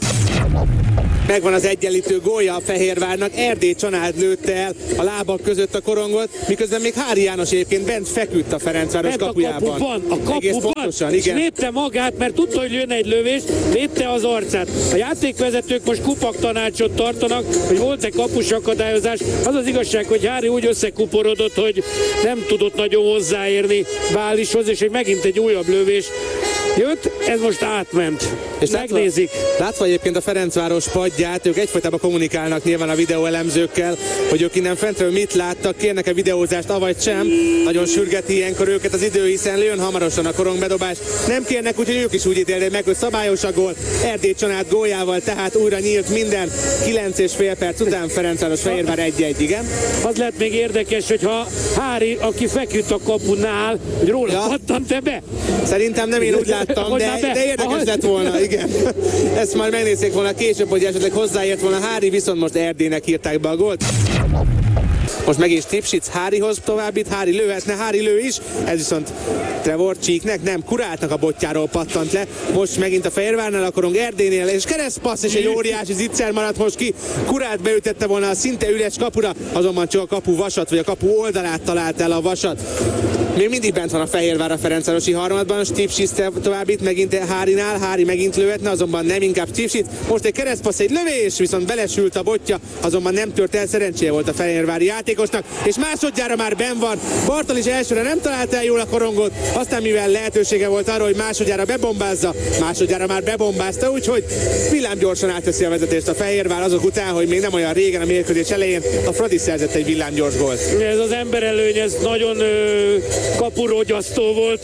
Megvan az egyenlítő gólja a Fehérvárnak, Erdély Csanád lőtte el a lábak között a korongot, miközben még Hári János egyébként bent feküdt a Ferencváros kapujában. A kapuban, és lépte magát, mert tudta, hogy jön egy lövés, lépte az arcát. A játékvezetők most kupak tanácsot tartanak, hogy volt-e kapus akadályozás. Az az igazság, hogy Hári úgy összekuporodott, hogy nem tudott nagyon hozzáérni Bálishoz, és hogy megint egy újabb lövés jött, ez most átment. És megnézik. Látva egyébként a Ferencváros padját, ők egyfajtában kommunikálnak nyilván a videóelemzőkkel, hogy ők innen fentről mit láttak, kérnek-e videózást, avagy sem. Nagyon sürgeti ilyenkor őket az idő, hiszen jön hamarosan a korongbedobás. Nem kérnek, úgyhogy ők is úgy ítélik meg, hogy szabályos a gól. Erdély Csanád góljával tehát újra nyílt minden. 9,5 perc után Ferencváros Fehérvár 1-1, igen. Az lett még érdekes, hogyha Hári, aki feküdt a kapunál, hogy róla pattant-e be? Szerintem nem, én úgy láttam, de érdekes lett volna, igen. Ezt majd megnézzék volna később, hogy esetleg hozzáért volna Hári, viszont most Erdélynek írták be a gólt. Most meg is Tipsic Hárihoz továbbít, Hári lőhetne, Hári lő is, ez viszont Trevor Csíknek, nem, Kurátnak a botjáról pattant le. Most megint a Fehérvárnál a korong, Erdélynél, és keresztpassz, és egy óriási zicser maradt most ki. Kurát beütette volna a szinte üres kapura, azonban csak a kapu vasat, vagy a kapu oldalát talált el a vasat. Még mindig bent van a Fehérvár a Ferencvárosi harmadban, Tipsic továbbít megint Hárinál, Hári megint lőhetne, azonban nem, inkább Tipsic. Most egy keresztpassz, egy lövés, viszont belesült a botja, azonban nem tört el, szerencséje volt a fehérvári játékosnak, és másodjára már benn van. Bartal is elsőre nem találta el jól a korongot, aztán mivel lehetősége volt arra, hogy másodjára bebombázza, másodjára már bebombázta, úgyhogy villámgyorsan átveszi a vezetést a Fehérvár azok után, hogy még nem olyan régen a mérkőzés elején a Fradi szerzett egy villámgyors gólt. Ez az emberelőny, ez nagyon kapurogyasztó volt,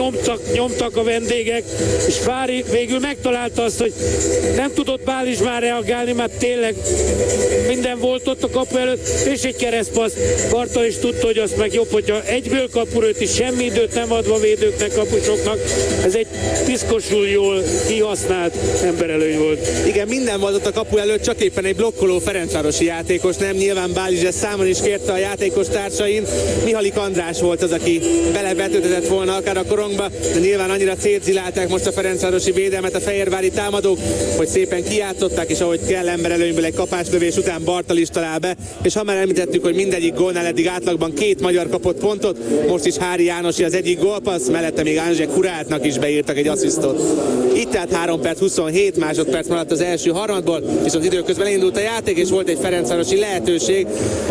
nyomtak a vendégek, és Fári végül megtalálta azt, hogy nem tudott Bális már reagálni, mert tényleg minden volt ott a kapu előtt, és egy keresztpassz. Bartal is tudta, hogy azt meg jobb, hogyha egyből kapurőt is, semmi időt nem adva védőknek, kapusoknak. Ez egy piszkosul jól kihasznált emberelőny volt. Igen, minden volt ott a kapu előtt, csak éppen egy blokkoló ferencvárosi játékos, nem, nyilván Bális ezt számon is kérte a játékos társain. Mihalik András volt az, aki belevetődhetett volna akár a korongba, de nyilván annyira szétzilálták most a ferencvárosi védelmet a fehérvári támadók, hogy szépen kijátszották, és ahogy kell emberelőnyből egy kapáslövés után Bartal is talál be, és ha már említettük, hogy mindegyik gólnál eddig átlagban 2 magyar kapott pontot, most is Hári Jánosi az egyik gólpassz, mellette még Ánzsé Kurátnak is beírtak egy asszisztot. Itt tehát 3 perc 27 másodperc maradt az első harmadból, viszont időközben indult a játék, és volt egy ferencvárosi lehetőség.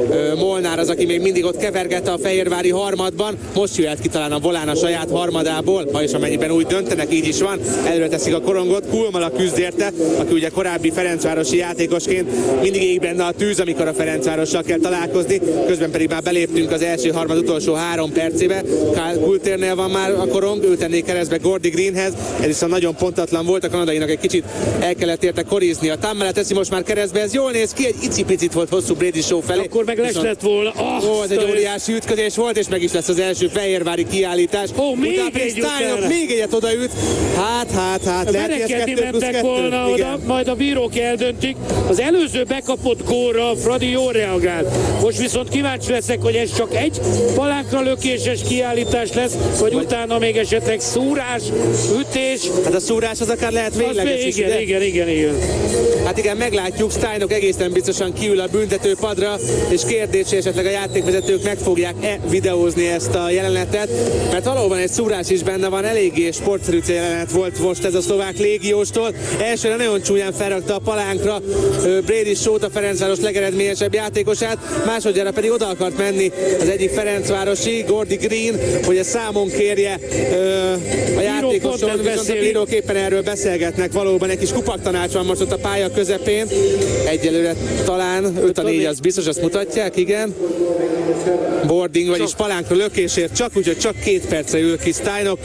Molnár az, aki még mindig ott kevergette a fehérvári harmadban, most jöhet ki talán a volán a saját harmadából, ha és amennyiben úgy döntenek, így is van, előre teszik a korongot, Kulmala küzd érte, aki ugye korábbi ferencvárosi játékosként mindig ég benne a tűz, amikor a Ferencvárossal kell találkozni, közben pedig már beléptünk az első harmad utolsó 3 percébe. Kyle Coulternél van már a korong, ő tenné keresztbe Gordy Greenhez, ez viszont nagyon pontatlan volt, a kanadainak egy kicsit el kellett érte koriznia. Tammela teszi most már keresztbe, ez jól néz ki, egy icipicit volt hosszú Brady Show felé. Akkor meg les lett volna. Ez egy óriási ütközés volt, és meg is lesz az első fehérvári kiállítás. Még egyet odaüt. Hát. Verekedni mentek volna oda, majd a bírók eldöntik. Az előző bekapott gólra Fradi jól reagált. Most viszont kíváncsi leszek, hogy ez csak egy palánkra lökéses kiállítás lesz, vagy utána még esetleg szúrás, ütés. Hát a szúrás az akár lehet végleges is. Igen. Hát igen, meglátjuk, Steinok egészen biztosan kiül a büntetőpadra, és kérdés, hogy esetleg a játékvezetők meg fogják-e videózni ezt a jelenetet, mert valóban egy szúrás is benne van, eléggé sportszerű jelenet volt most ez a szlovák légióstól. Elsőre nagyon csúnyán felrakta a palánkra Brady Show-t, a Ferencváros legeredményesebb játékosát, másodjára pedig oda akart menni az egyik ferencvárosi, Gordy Green, hogy ezt számon kérje a játékoson, viszont a bírók éppen erről beszélgetnek, valóban egy kis kupaktanács van most ott a pálya közepén, egyelőre talán 5-4 az biztos, azt mutatják, igen. Boarding, vagyis palánkra lökésért csak, úgyhogy csak 2 percre ül ki Steinok.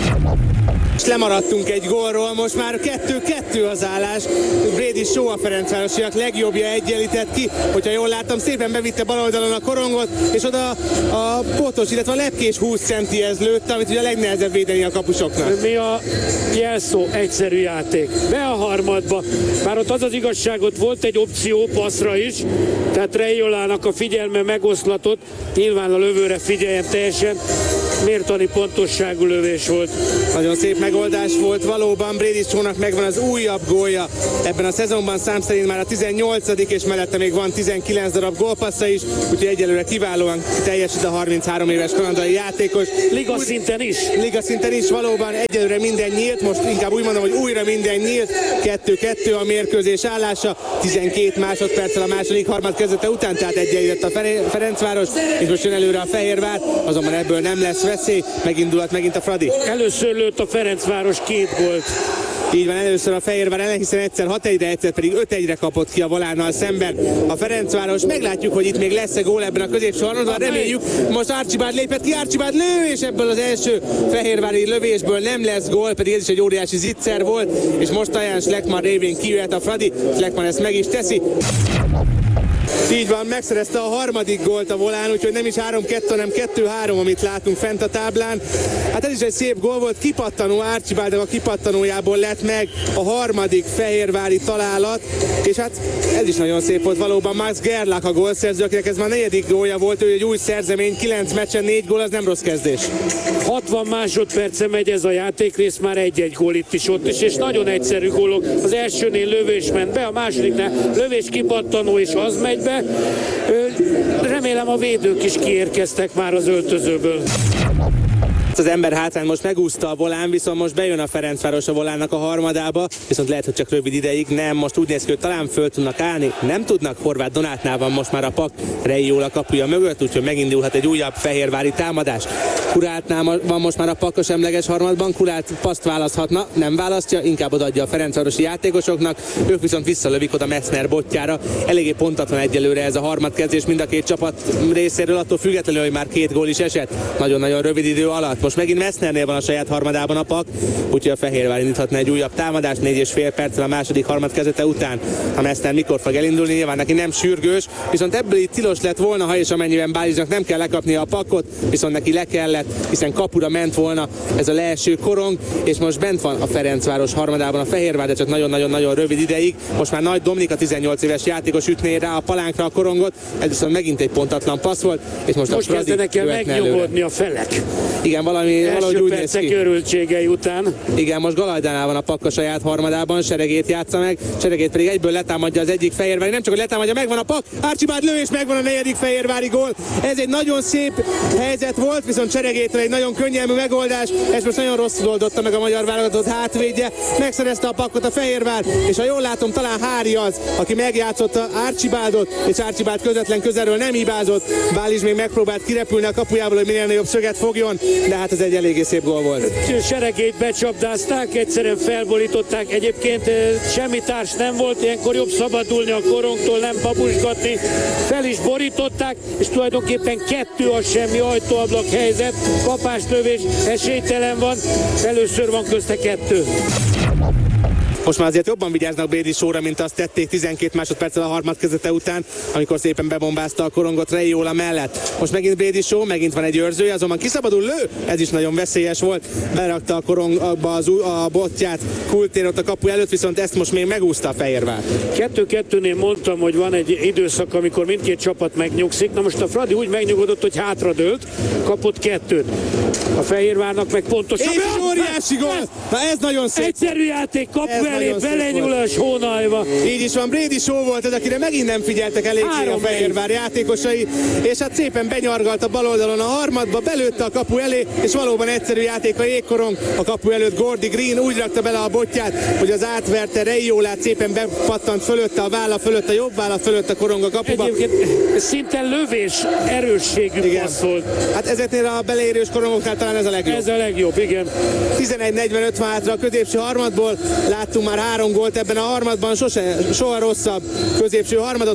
És lemaradtunk egy gólról, most már 2-2 az állás. Brady Show a ferencvárosiak legjobbja egyenlített ki, hogyha jól láttam, szépen bevitte bal oldalon a korongot, és oda a potos, illetve a lepkés 20 centihez lőtte, amit ugye a legnehezebb védeni a kapusoknak. Mi a jelszó? Egyszerű játék. Be a harmadba. Bár ott az igazságot, volt egy opció passzra is, tehát Reiolának a figyelme megoszlatott, nyilván a lövőre figyeljen teljesen, mértani pontosságú lövés volt. Nagyon szép megoldás volt, valóban Brady Show-nak megvan az újabb gólja ebben a szezonban, szám szerint már a 18. és mellette még van 19 darab gólpassza is, úgyhogy egyelőre kiválóan teljesít a 33 éves kanadai játékos. Liga szinten is valóban egyelőre minden nyílt, most inkább úgy mondom, hogy újra minden nyílt, 2-2 a mérkőzés állása, 12 másodperccel a második harmad kezdete után, tehát egyenlített a Ferencváros, és most jön előre a Fehérvár, azonban ebből nem lesz veszély, megindulhat megint a Fradi. Először lőtt a Ferencváros 2 gólt. Így van, először a Fehérvár ellen, hiszen egyszer 6-1-re, egyszer pedig 5-1-re kapott ki a volánnal szemben a Ferencváros. Meglátjuk, hogy itt még lesz-e gól ebben a középső harmadban, reméljük. Most Archibald lépett ki, Archibald lő, és ebből az első fehérvári lövésből nem lesz gól, pedig ez is egy óriási zicser volt, és most Taján Schleckmann révén kijöhet a Fradi. Schleckmann ezt meg is teszi. Így van, megszerezte a harmadik gólt a volán, úgyhogy nem is 3-2, hanem 2-3, amit látunk fent a táblán. Hát ez is egy szép gól volt, kipattanó Archibald a kipattanójából lett meg a harmadik fehérvári találat, és hát ez is nagyon szép volt valóban. Max Gerlach a gólszerző, akinek ez már negyedik gólja volt, ő egy új szerzemény, 9 meccsen 4 gól, az nem rossz kezdés. 60 másodperce megy ez a játékrész, már egy-egy gól itt is ott is, és nagyon egyszerű gólok. Az elsőnél lövés ment be, a másodiknál lövés kipattanó, és az megy be. Remélem a védők is kiérkeztek már az öltözőből. Az ember hátrány most megúszta a volán, viszont most bejön a Ferencváros a volánnak a harmadába, viszont lehet, hogy csak rövid ideig, nem, most úgy néz ki, hogy talán föl tudnak állni, nem tudnak, Horváth Donátnál van most már a pak Reijól a kapuja mögött, úgyhogy megindulhat egy újabb fehérvári támadás. Kuráltnál van most már a pak a semleges harmadban, Kurált paszt választhatna, nem választja, inkább odaadja a ferencvárosi játékosoknak, ők viszont visszalövik oda Messner botjára. Eléggé pontatlan egyelőre ez a harmadkezdés mind a két csapat részéről, attól függetlenül, hogy már 2 gól is esett, nagyon-nagyon rövid idő alatt. Most megint Messnernél van a saját harmadában a pak, úgyhogy a Fehérvár indíthatna egy újabb támadást 4,5 perccel a második harmad kezdete után. A Messner mikor fog elindulni, nyilván neki nem sürgős, viszont ebből itt tilos lett volna, ha és amennyiben Bálizsnak nem kell lekapnia a pakot, viszont neki le kellett, hiszen kapura ment volna ez a leeső korong, és most bent van a Ferencváros harmadában a Fehérvár, de csak nagyon-nagyon rövid ideig. Most már Nagy Dominik, a 18 éves játékos ütné rá a palánkra a korongot, ez viszont megint egy pontatlan passz volt, és most kezdenek el megnyugodni a felek. Igen, valahogy úgy néz ki. Örültségei után. Igen, most Galajdánál van a pakka saját harmadában, Seregét játsza meg, Seregét pedig egyből letámadja az egyik fehérvári, nem csak hogy letámadja, megvan a pak, Archibald lövés, megvan a negyedik fehérvári gól. Ez egy nagyon szép helyzet volt, viszont Seregétől egy nagyon könnyelmű megoldás, ez most nagyon rosszul oldotta meg a magyar válogatott hátvédje, megszerezte a pakkot a Fehérvár, és ha jól látom, talán Hári az, aki megjátszotta Archibaldot, és Archibald közvetlen közelről nem hibázott. Bálizs még megpróbált kirepülni a kapujából, hogy minél nagyobb szöget fogjon, de hát ez egy eléggé szép gól volt. Seregét becsapdázták, egyszerűen felborították, egyébként semmi társ nem volt, ilyenkor jobb szabadulni a korongtól, nem babusgatni, fel is borították, és tulajdonképpen 2 a semmi ajtóablak helyzet, kapáslövés, esélytelen van, először van közte 2. Most már azért jobban vigyáznak Bédi Sóra, mint azt tették 12 másodperccel a harmad kezdete után, amikor szépen bebombázta a korongot Reijola mellett. Most megint Bédi Só, megint van egy őrzője, azonban kiszabadul, lő, ez is nagyon veszélyes volt, berakta a korongba a botját Kultér ott a kapu előtt, viszont ezt most még megúszta a Fehérvár. 2-2-nél mondtam, hogy van egy időszak, amikor mindkét csapat megnyugszik. Na most a Fradi úgy megnyugodott, hogy hátradőlt, kapott 2-t. A Fehérvárnak meg pontosan... És óriási gól! Na ez nagyon szép! Egyszerű játék, kapu elé, belenyúlás Hónajba. Így is van, Brady Shaw volt ez, akire megint nem figyeltek eléggé a Fehérvár játékosai, és hát szépen benyargalt a bal oldalon a harmadba, belőtte a kapu elé, és valóban egyszerű játék a jégkorong. A kapu előtt Gordy Green úgy rakta bele a botját, hogy az átverte Reijolát, szépen bepattant fölötte a válla fölött, a jobb válla fölött a korong a kapuba. Egyébként szinte lövés erősségű passz volt. Hát ezeknél a beleérős korongoknál talán ez a legjobb. Ez a legjobb, igen. 11:45 van hátra a középső harmadból, láttunk már 3 gólt ebben a harmadban, soha rosszabb középső harmadot.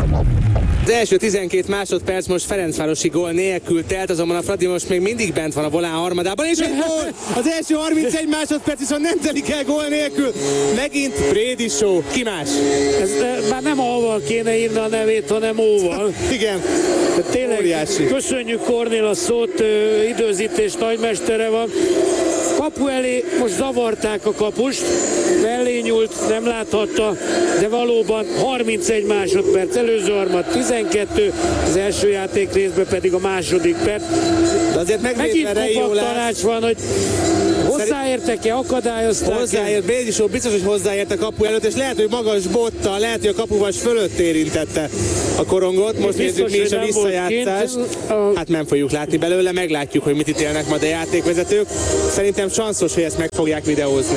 Az első 12 másodperc most Ferencvárosi gól nélkül telt, azonban a Fradi most még mindig bent van a volán harmadában, és egy gól! Az első 31 másodperc viszont nem telik el gól nélkül. Megint Brady Shaw. Ki más? Ez már nem A-val kéne írni a nevét, hanem O-val. Igen. Tényleg óriási. Köszönjük Kornél a szót, időzítés nagymestere van. Kapu elé most zavarták a kapust, mellé nyúlt, nem láthatta, de valóban 31 másodperc, előző harmad 12, az első játék részben pedig a második perc. De azért megint kupak tanács van, hogy hozzáértek-e, akadályozták-e? Hozzáért, Brady Shaw biztos, hogy hozzáért a kapu előtt, és lehet, hogy magas bottal, lehet, hogy a kapuvas fölött érintette a korongot. Most nézzük mi is a visszajátszást. Hát nem fogjuk látni belőle, meglátjuk, hogy mit ítélnek majd a játékvezetők. Szerintem sanszos, hogy ezt meg fogják videózni.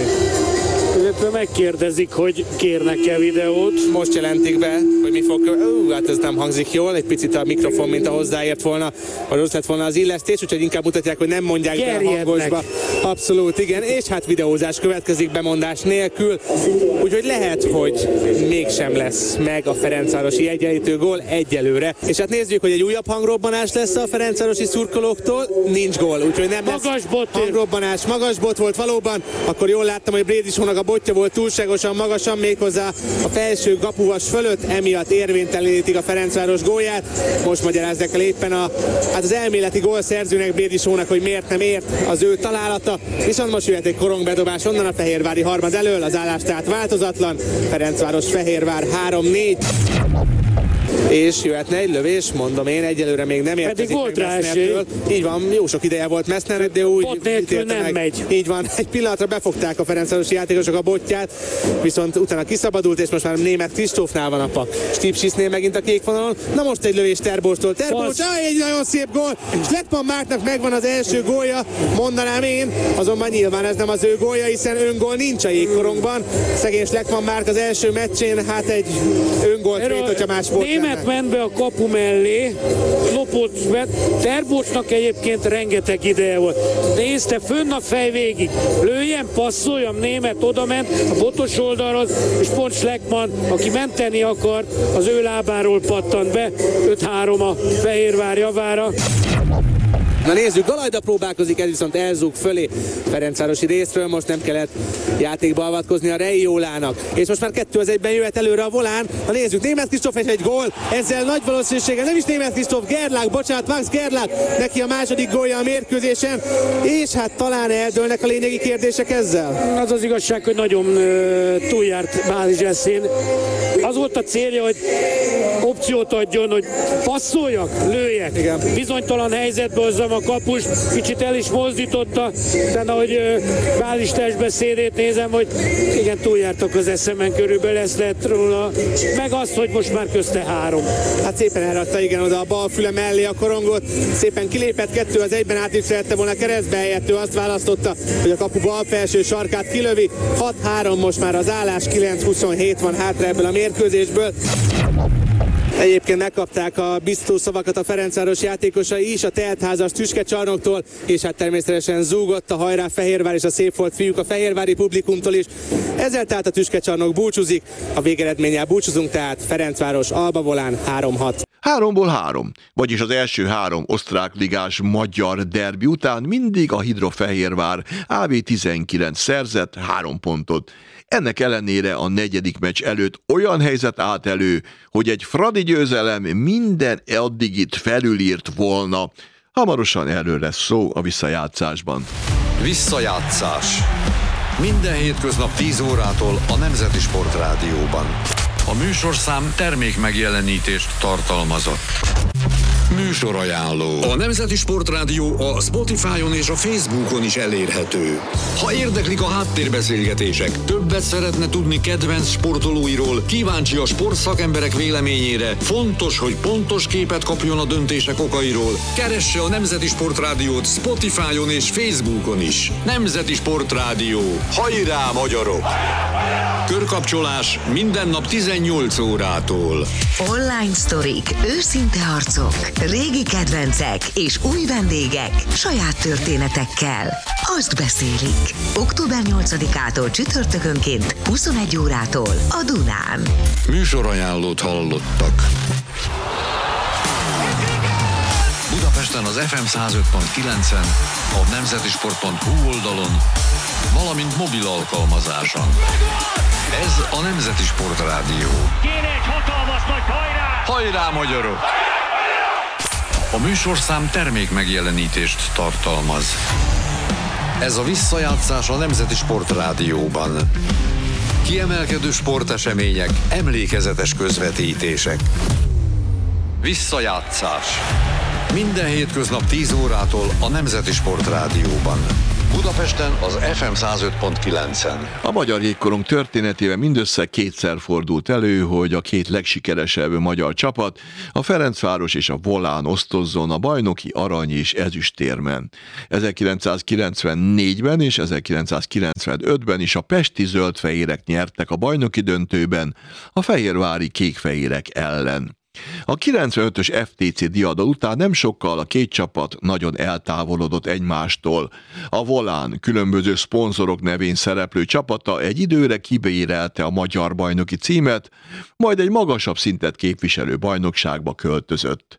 Megkérdezik, hogy kérnek-e videót. Most jelentik be, hogy mi fog... hát ez nem hangzik jól, egy picit a mikrofon, mint a hozzáért volna, vagy rossz lett volna az illesztés, úgyhogy inkább mutatják, hogy nem mondják be a hangosba. Abszolút, igen, és hát videózás következik bemondás nélkül, úgyhogy lehet, hogy mégsem lesz meg a ferencvárosi egyenlítő gól egyelőre. És hát nézzük, hogy egy újabb hangrobbanás lesz a ferencvárosi szurkolóktól, nincs gól, úgyhogy nem lesz hangrobbanás, magas bot volt valóban, akkor jól láttam, hogy Brady Shawnak a botja volt túlságosan magasan, méghozzá a felső gapuvas fölött, emiatt érvénytelenítik a Ferencváros gólját. Most magyarázzák el éppen az elméleti gólszerzőnek, Bédisónak, hogy miért nem ért az ő találata, viszont most jöhet egy korongbedobás onnan a fehérvári harmad elől, az állás tehát változatlan, Ferencváros-Fehérvár 3-4. És jöhetne egy lövés, mondom én, egyelőre még nem érkezik meg Messnertől. Így van, jó sok ideje volt Messner, de úgy bot nélkül nem meg. Megy. Így van, egy pillanatra befogták a ferencvárosi játékosok a botját, viszont utána kiszabadult, és most már Németh Kristófnál van a pak. Stipsisznél megint a kék vonalon. Na most egy lövés Terbóstól. Terbóst, egy nagyon szép gól, és Lettmann Márknak megvan az első gólja, mondanám én, azonban nyilván ez nem az ő gólja, hiszen öngól nincs a jégkorongban. Szegény Lettmann Márk az első meccsén, hát egy öngolt tét, hogyha más volt. Németh ment be a kapu mellé, lopott be. Terbócsnak egyébként rengeteg ideje volt. Nézte fönn a fej végig. Lőjem, passzoljam, Németh oda ment a botos oldalhoz, és pont Schleckmann, aki menteni akar, az ő lábáról pattant be. 5-3 a Fehérvár javára. Na nézzük, Galajda próbálkozik, ez viszont elzúg fölé Ferencvárosi részről, most nem kellett játékba avatkozni a Reiolának. És most már 2-1-ben jöhet előre a Volán. Na nézzük, Németh Kristóf egy gól, ezzel nagy valószínűséggel nem is Németh Kristóf, Gerlach, bocsánat, Max Gerlach, neki a második gólja a mérkőzésen, és hát talán eldőlnek a lényegi kérdések ezzel. Az az igazság, hogy nagyon túljárt Bálizs eszén. Az volt a célja, hogy opciót adjon, hogy passzoljak, lőjek. Igen. Bizonytalan helyzetbe hozzam a kapust, kicsit el is mozdította, utána, hogy Bálizs testbeszédét nézem, hogy igen, túljártak az eszemen, körülbelül ezt lett róla, meg azt, hogy most már közte 3. Hát szépen elrakta, igen, oda a bal füle mellé a korongot, szépen kilépett, 2-1-ben át is szerette volna keresztbe, helyett ő azt választotta, hogy a kapu bal felső sarkát kilövi. 6-3 most már az állás, 9-27 van hátra ebből a mérkőzésből. Egyébként megkapták a biztató szavakat a Ferencváros játékosai is, a teltházas tüskecsarnoktól, és hát természetesen zúgott a hajrá Fehérvár és a szép volt fiúk a fehérvári publikumtól is. Ezzel tehát a tüskecsarnok búcsúzik, a végeredménnyel búcsúzunk, tehát Ferencváros Alba Volán 3-6. 3-ból 3, vagyis az első 3 osztrák ligás magyar derbi után mindig a Hidrofehérvár AB19 szerzett 3 pontot. Ennek ellenére a negyedik meccs előtt olyan helyzet állt elő, hogy egy fradi győzelem minden addigit felülírt volna. Hamarosan erről lesz szó a visszajátszásban. Visszajátszás. Minden hétköznap 10 órától a Nemzeti Sport Rádióban. A műsorszám termék megjelenítést tartalmazott. Műsorajánló. A Nemzeti Sport Rádió a Spotify-on és a Facebookon is elérhető. Ha érdeklik a háttérbeszélgetések, többet szeretne tudni kedvenc sportolóiról, kíváncsi a sportszakemberek véleményére, fontos, hogy pontos képet kapjon a döntések okairól, keresse a Nemzeti Sport Rádiót Spotify-on és Facebookon is. Nemzeti Sport Rádió. Hajrá, magyarok! Körkapcsolás minden nap 18 órától. Online sztorik, őszinte arcok, régi kedvencek és új vendégek saját történetekkel. Azt beszélik. Október 8-ától csütörtökönként 21 órától a Dunán. Műsorajánlót hallottak. Budapesten az FM 105.9-en, a nemzetisport.hu oldalon, valamint mobil alkalmazáson. Ez a Nemzeti Sport Rádió. Kéne egy hatalmas nagy hajrá! Hajrá, magyarok! A műsorszám termék megjelenítést tartalmaz. Ez a visszajátszás a Nemzeti Sport Rádióban. Kiemelkedő sportesemények, emlékezetes közvetítések. Visszajátszás. Minden hétköznap 10 órától a Nemzeti Sport Rádióban. Budapesten az FM 105.9-en. A magyar jégkorong történetében mindössze kétszer fordult elő, hogy a két legsikeresebb magyar csapat, a Ferencváros és a Volán osztozzon a bajnoki arany és ezüstérmen. 1994-ben és 1995-ben is a pesti zöldfehérek nyertek a bajnoki döntőben a fehérvári kékfehérek ellen. A 95-ös FTC diadal után nem sokkal a két csapat nagyon eltávolodott egymástól. A Volán különböző szponzorok nevén szereplő csapata egy időre kibérelte a magyar bajnoki címet, majd egy magasabb szintet képviselő bajnokságba költözött.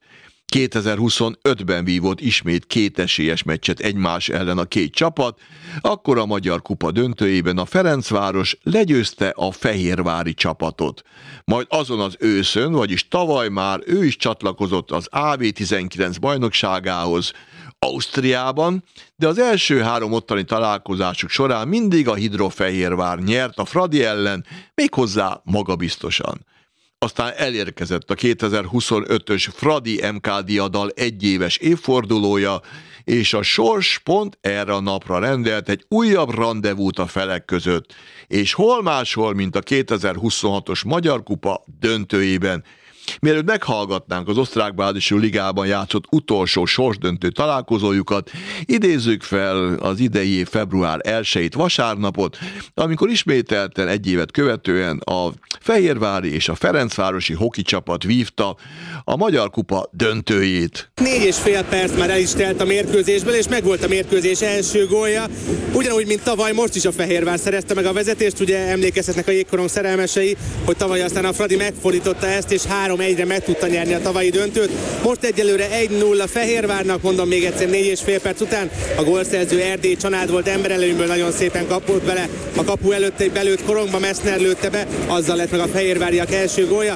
2025-ben vívott ismét kétesélyes meccset egymás ellen a két csapat, akkor a Magyar Kupa döntőjében a Ferencváros legyőzte a fehérvári csapatot. Majd azon az őszön, vagyis tavaly már ő is csatlakozott az AV19 bajnokságához Ausztriában, de az első 3 ottani találkozásuk során mindig a Hidrofehérvár nyert a Fradi ellen, méghozzá magabiztosan. Aztán elérkezett a 2025-ös Fradi MK diadal egyéves évfordulója, és a sors pont erre a napra rendelt egy újabb randevút a felek között, és hol máshol, mint a 2026-os Magyar Kupa döntőjében. Mielőtt meghallgatnánk az osztrák-bázisú ligában játszott utolsó sorsdöntő találkozójukat, idézzük fel az idei év február 1-ét vasárnapot, amikor ismételten egy évet követően a fehérvári és a ferencvárosi hoki csapat vívta a Magyar Kupa döntőjét. 4,5 perc már el is telt a mérkőzésből, és megvolt a mérkőzés első gólja. Ugyanúgy, mint tavaly, most is a Fehérvár szerezte meg a vezetést, ugye emlékezhetnek a jégkorong szerelmesei, hogy tavaly aztán a Fradi megfordította ezt, és 3-1-re meg tudta nyerni a tavalyi döntőt. Most egyelőre 1-0 a Fehérvárnak, mondom még egyszer 4,5 perc után. A gólszerző Erdély Csanád volt, emberelőnyből nagyon szépen kapott bele. A kapu előtt egy belőtt korongba, Messner lőtte be, azzal lett meg a fehérváriak első gólja.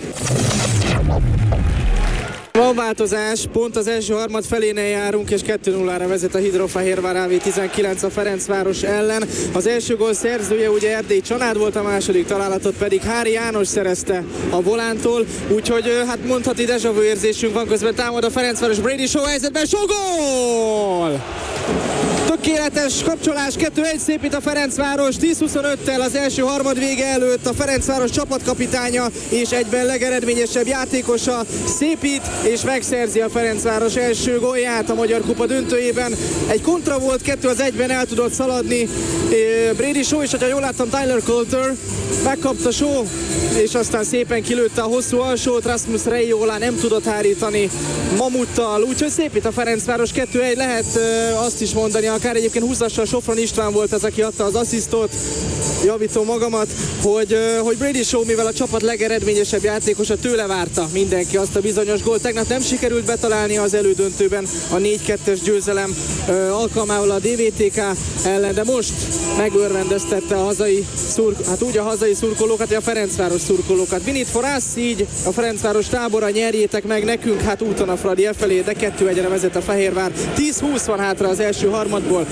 Van változás, pont az első harmad felénél járunk, és 2-0-ra vezet a Hidrofehérvár AV19 a Ferencváros ellen. Az első gól szerzője ugye Erdély Csanád volt, a második találatot pedig Hári János szerezte a volántól, úgyhogy hát mondhatni déjà vu érzésünk van, közben támad a Ferencváros, Brady Shaw helyzetben, Shaw gól! Tökéletes kapcsolás, 2-1 szépít a Ferencváros, 10-25-tel az első harmad vége előtt a Ferencváros csapatkapitánya és egyben legeredményesebb játékosa szépít és megszerzi a Ferencváros első gólját a Magyar Kupa döntőjében. Egy kontra volt, 2-1-ben el tudott szaladni Brady Shaw, és ha jól láttam, Tyler Coulter megkapta Shaw, és aztán szépen kilőtte a hosszú alsót, Rasmus Reijola nem tudott hárítani Mamuttal, úgyhogy szépít a Ferencváros, 2-1, lehet azt is mondani, akár egyébként 20-assal Sofron István volt az, aki adta az asszisztot, javítom magamat, hogy Brady Shaw, mivel a csapat legeredményesebb játékosa, tőle várta mindenki azt a bizonyos gólt. Tegnap nem sikerült betalálni az elődöntőben a 4-2-es győzelem alkalmával a DVTK ellen, de most megörvendeztette a hazai szurkolókat, vagy a Ferencváros szurkolókat. Winit for us, így a Ferencváros tábora, nyerjétek meg nekünk, hát úton a Fradi felé, de 2-1-re vezet a Fehérvár. 10-20 van hátra az első harmadból.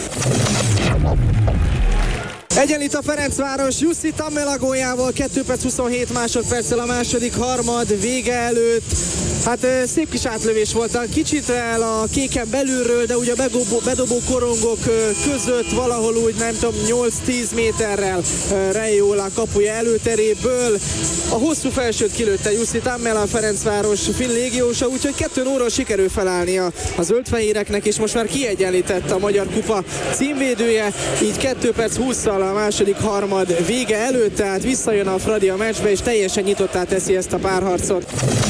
Egyenlít a Ferencváros Jussi Tammela góljával 2 perc 27 másodperccel a második harmad vége előtt. Hát szép kis átlövés volt, kicsit el a kéken belülről, de ugye a bedobó korongok között valahol úgy nem tudom 8-10 méterrel Reijola kapuja előteréből. A hosszú felsőt kilőtte Jussi Tammela, a Ferencváros finn légiósa, úgyhogy 2-0-ról sikerül felállnia a zöldfehéreknek, és most már kiegyenlített a Magyar Kupa címvédője, így 2 perc 20-szal a második harmad vége előtt, tehát visszajön a Fradi a meccsbe, és teljesen nyitottá teszi ezt a párharcot.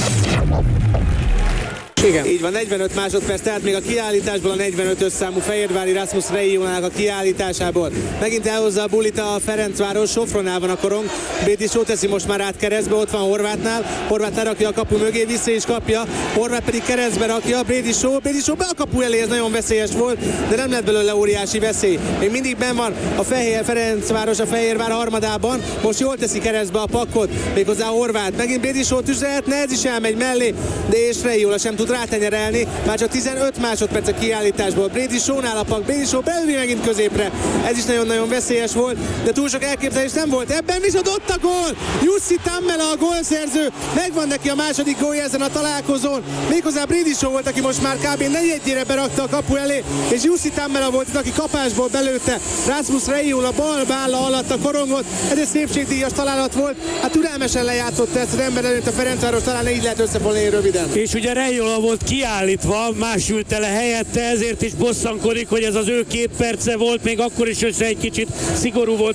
Igen. Így van, 45 másodperc, tehát még a kiállításból a 45-ös számú fehérvári Rasmus Reijolának a kiállításából. Megint elhozza a bulit a Ferencváros, Sofronál van a korong, Brady Shaw teszi most már át keresztbe, ott van Horvátnál, Horváth lerakja a kapu mögé, vissza is kapja, Horváth pedig keresztbe rakja, Brady Shaw be a kapu elé, ez nagyon veszélyes volt, de nem lett belőle óriási veszély. Még mindig benn van a Ferencváros a Fehérvár harmadában, most jól teszi keresztbe a pakkot, méghozzá Horváth, megint Brady Shaw tüzsdehetne, ez is elmegy mellé, de és Reijola sem tud rátenyerelni, már csak 15 másodperc a kiállításból. Brady Shawnál a pak, Brady Shaw belül megint középre, ez is nagyon-nagyon veszélyes volt, de túl sok elképzelés nem volt, ebben viszont ott a gól, Jussi Tammela a gólszerző, megvan neki a második gólja ezen a találkozón, méghozzá Brady Shaw volt, aki most már kb. 4-1-re berakta a kapu elé, és Jussi Tammela volt, aki kapásból belőtte Rasmus Reijola bal válla alatt a korongot, ez egy szépségdíjas találat volt, hát türelmesen lejátszott ezt az ember előtt a Ferencváros, talán így lehet összefoglalni röviden. És ugye Reijola volt kiállítva, más ült le helyette, ezért is bosszankodik, hogy ez az ő 2 perce volt, még akkor is össze egy kicsit szigorú volt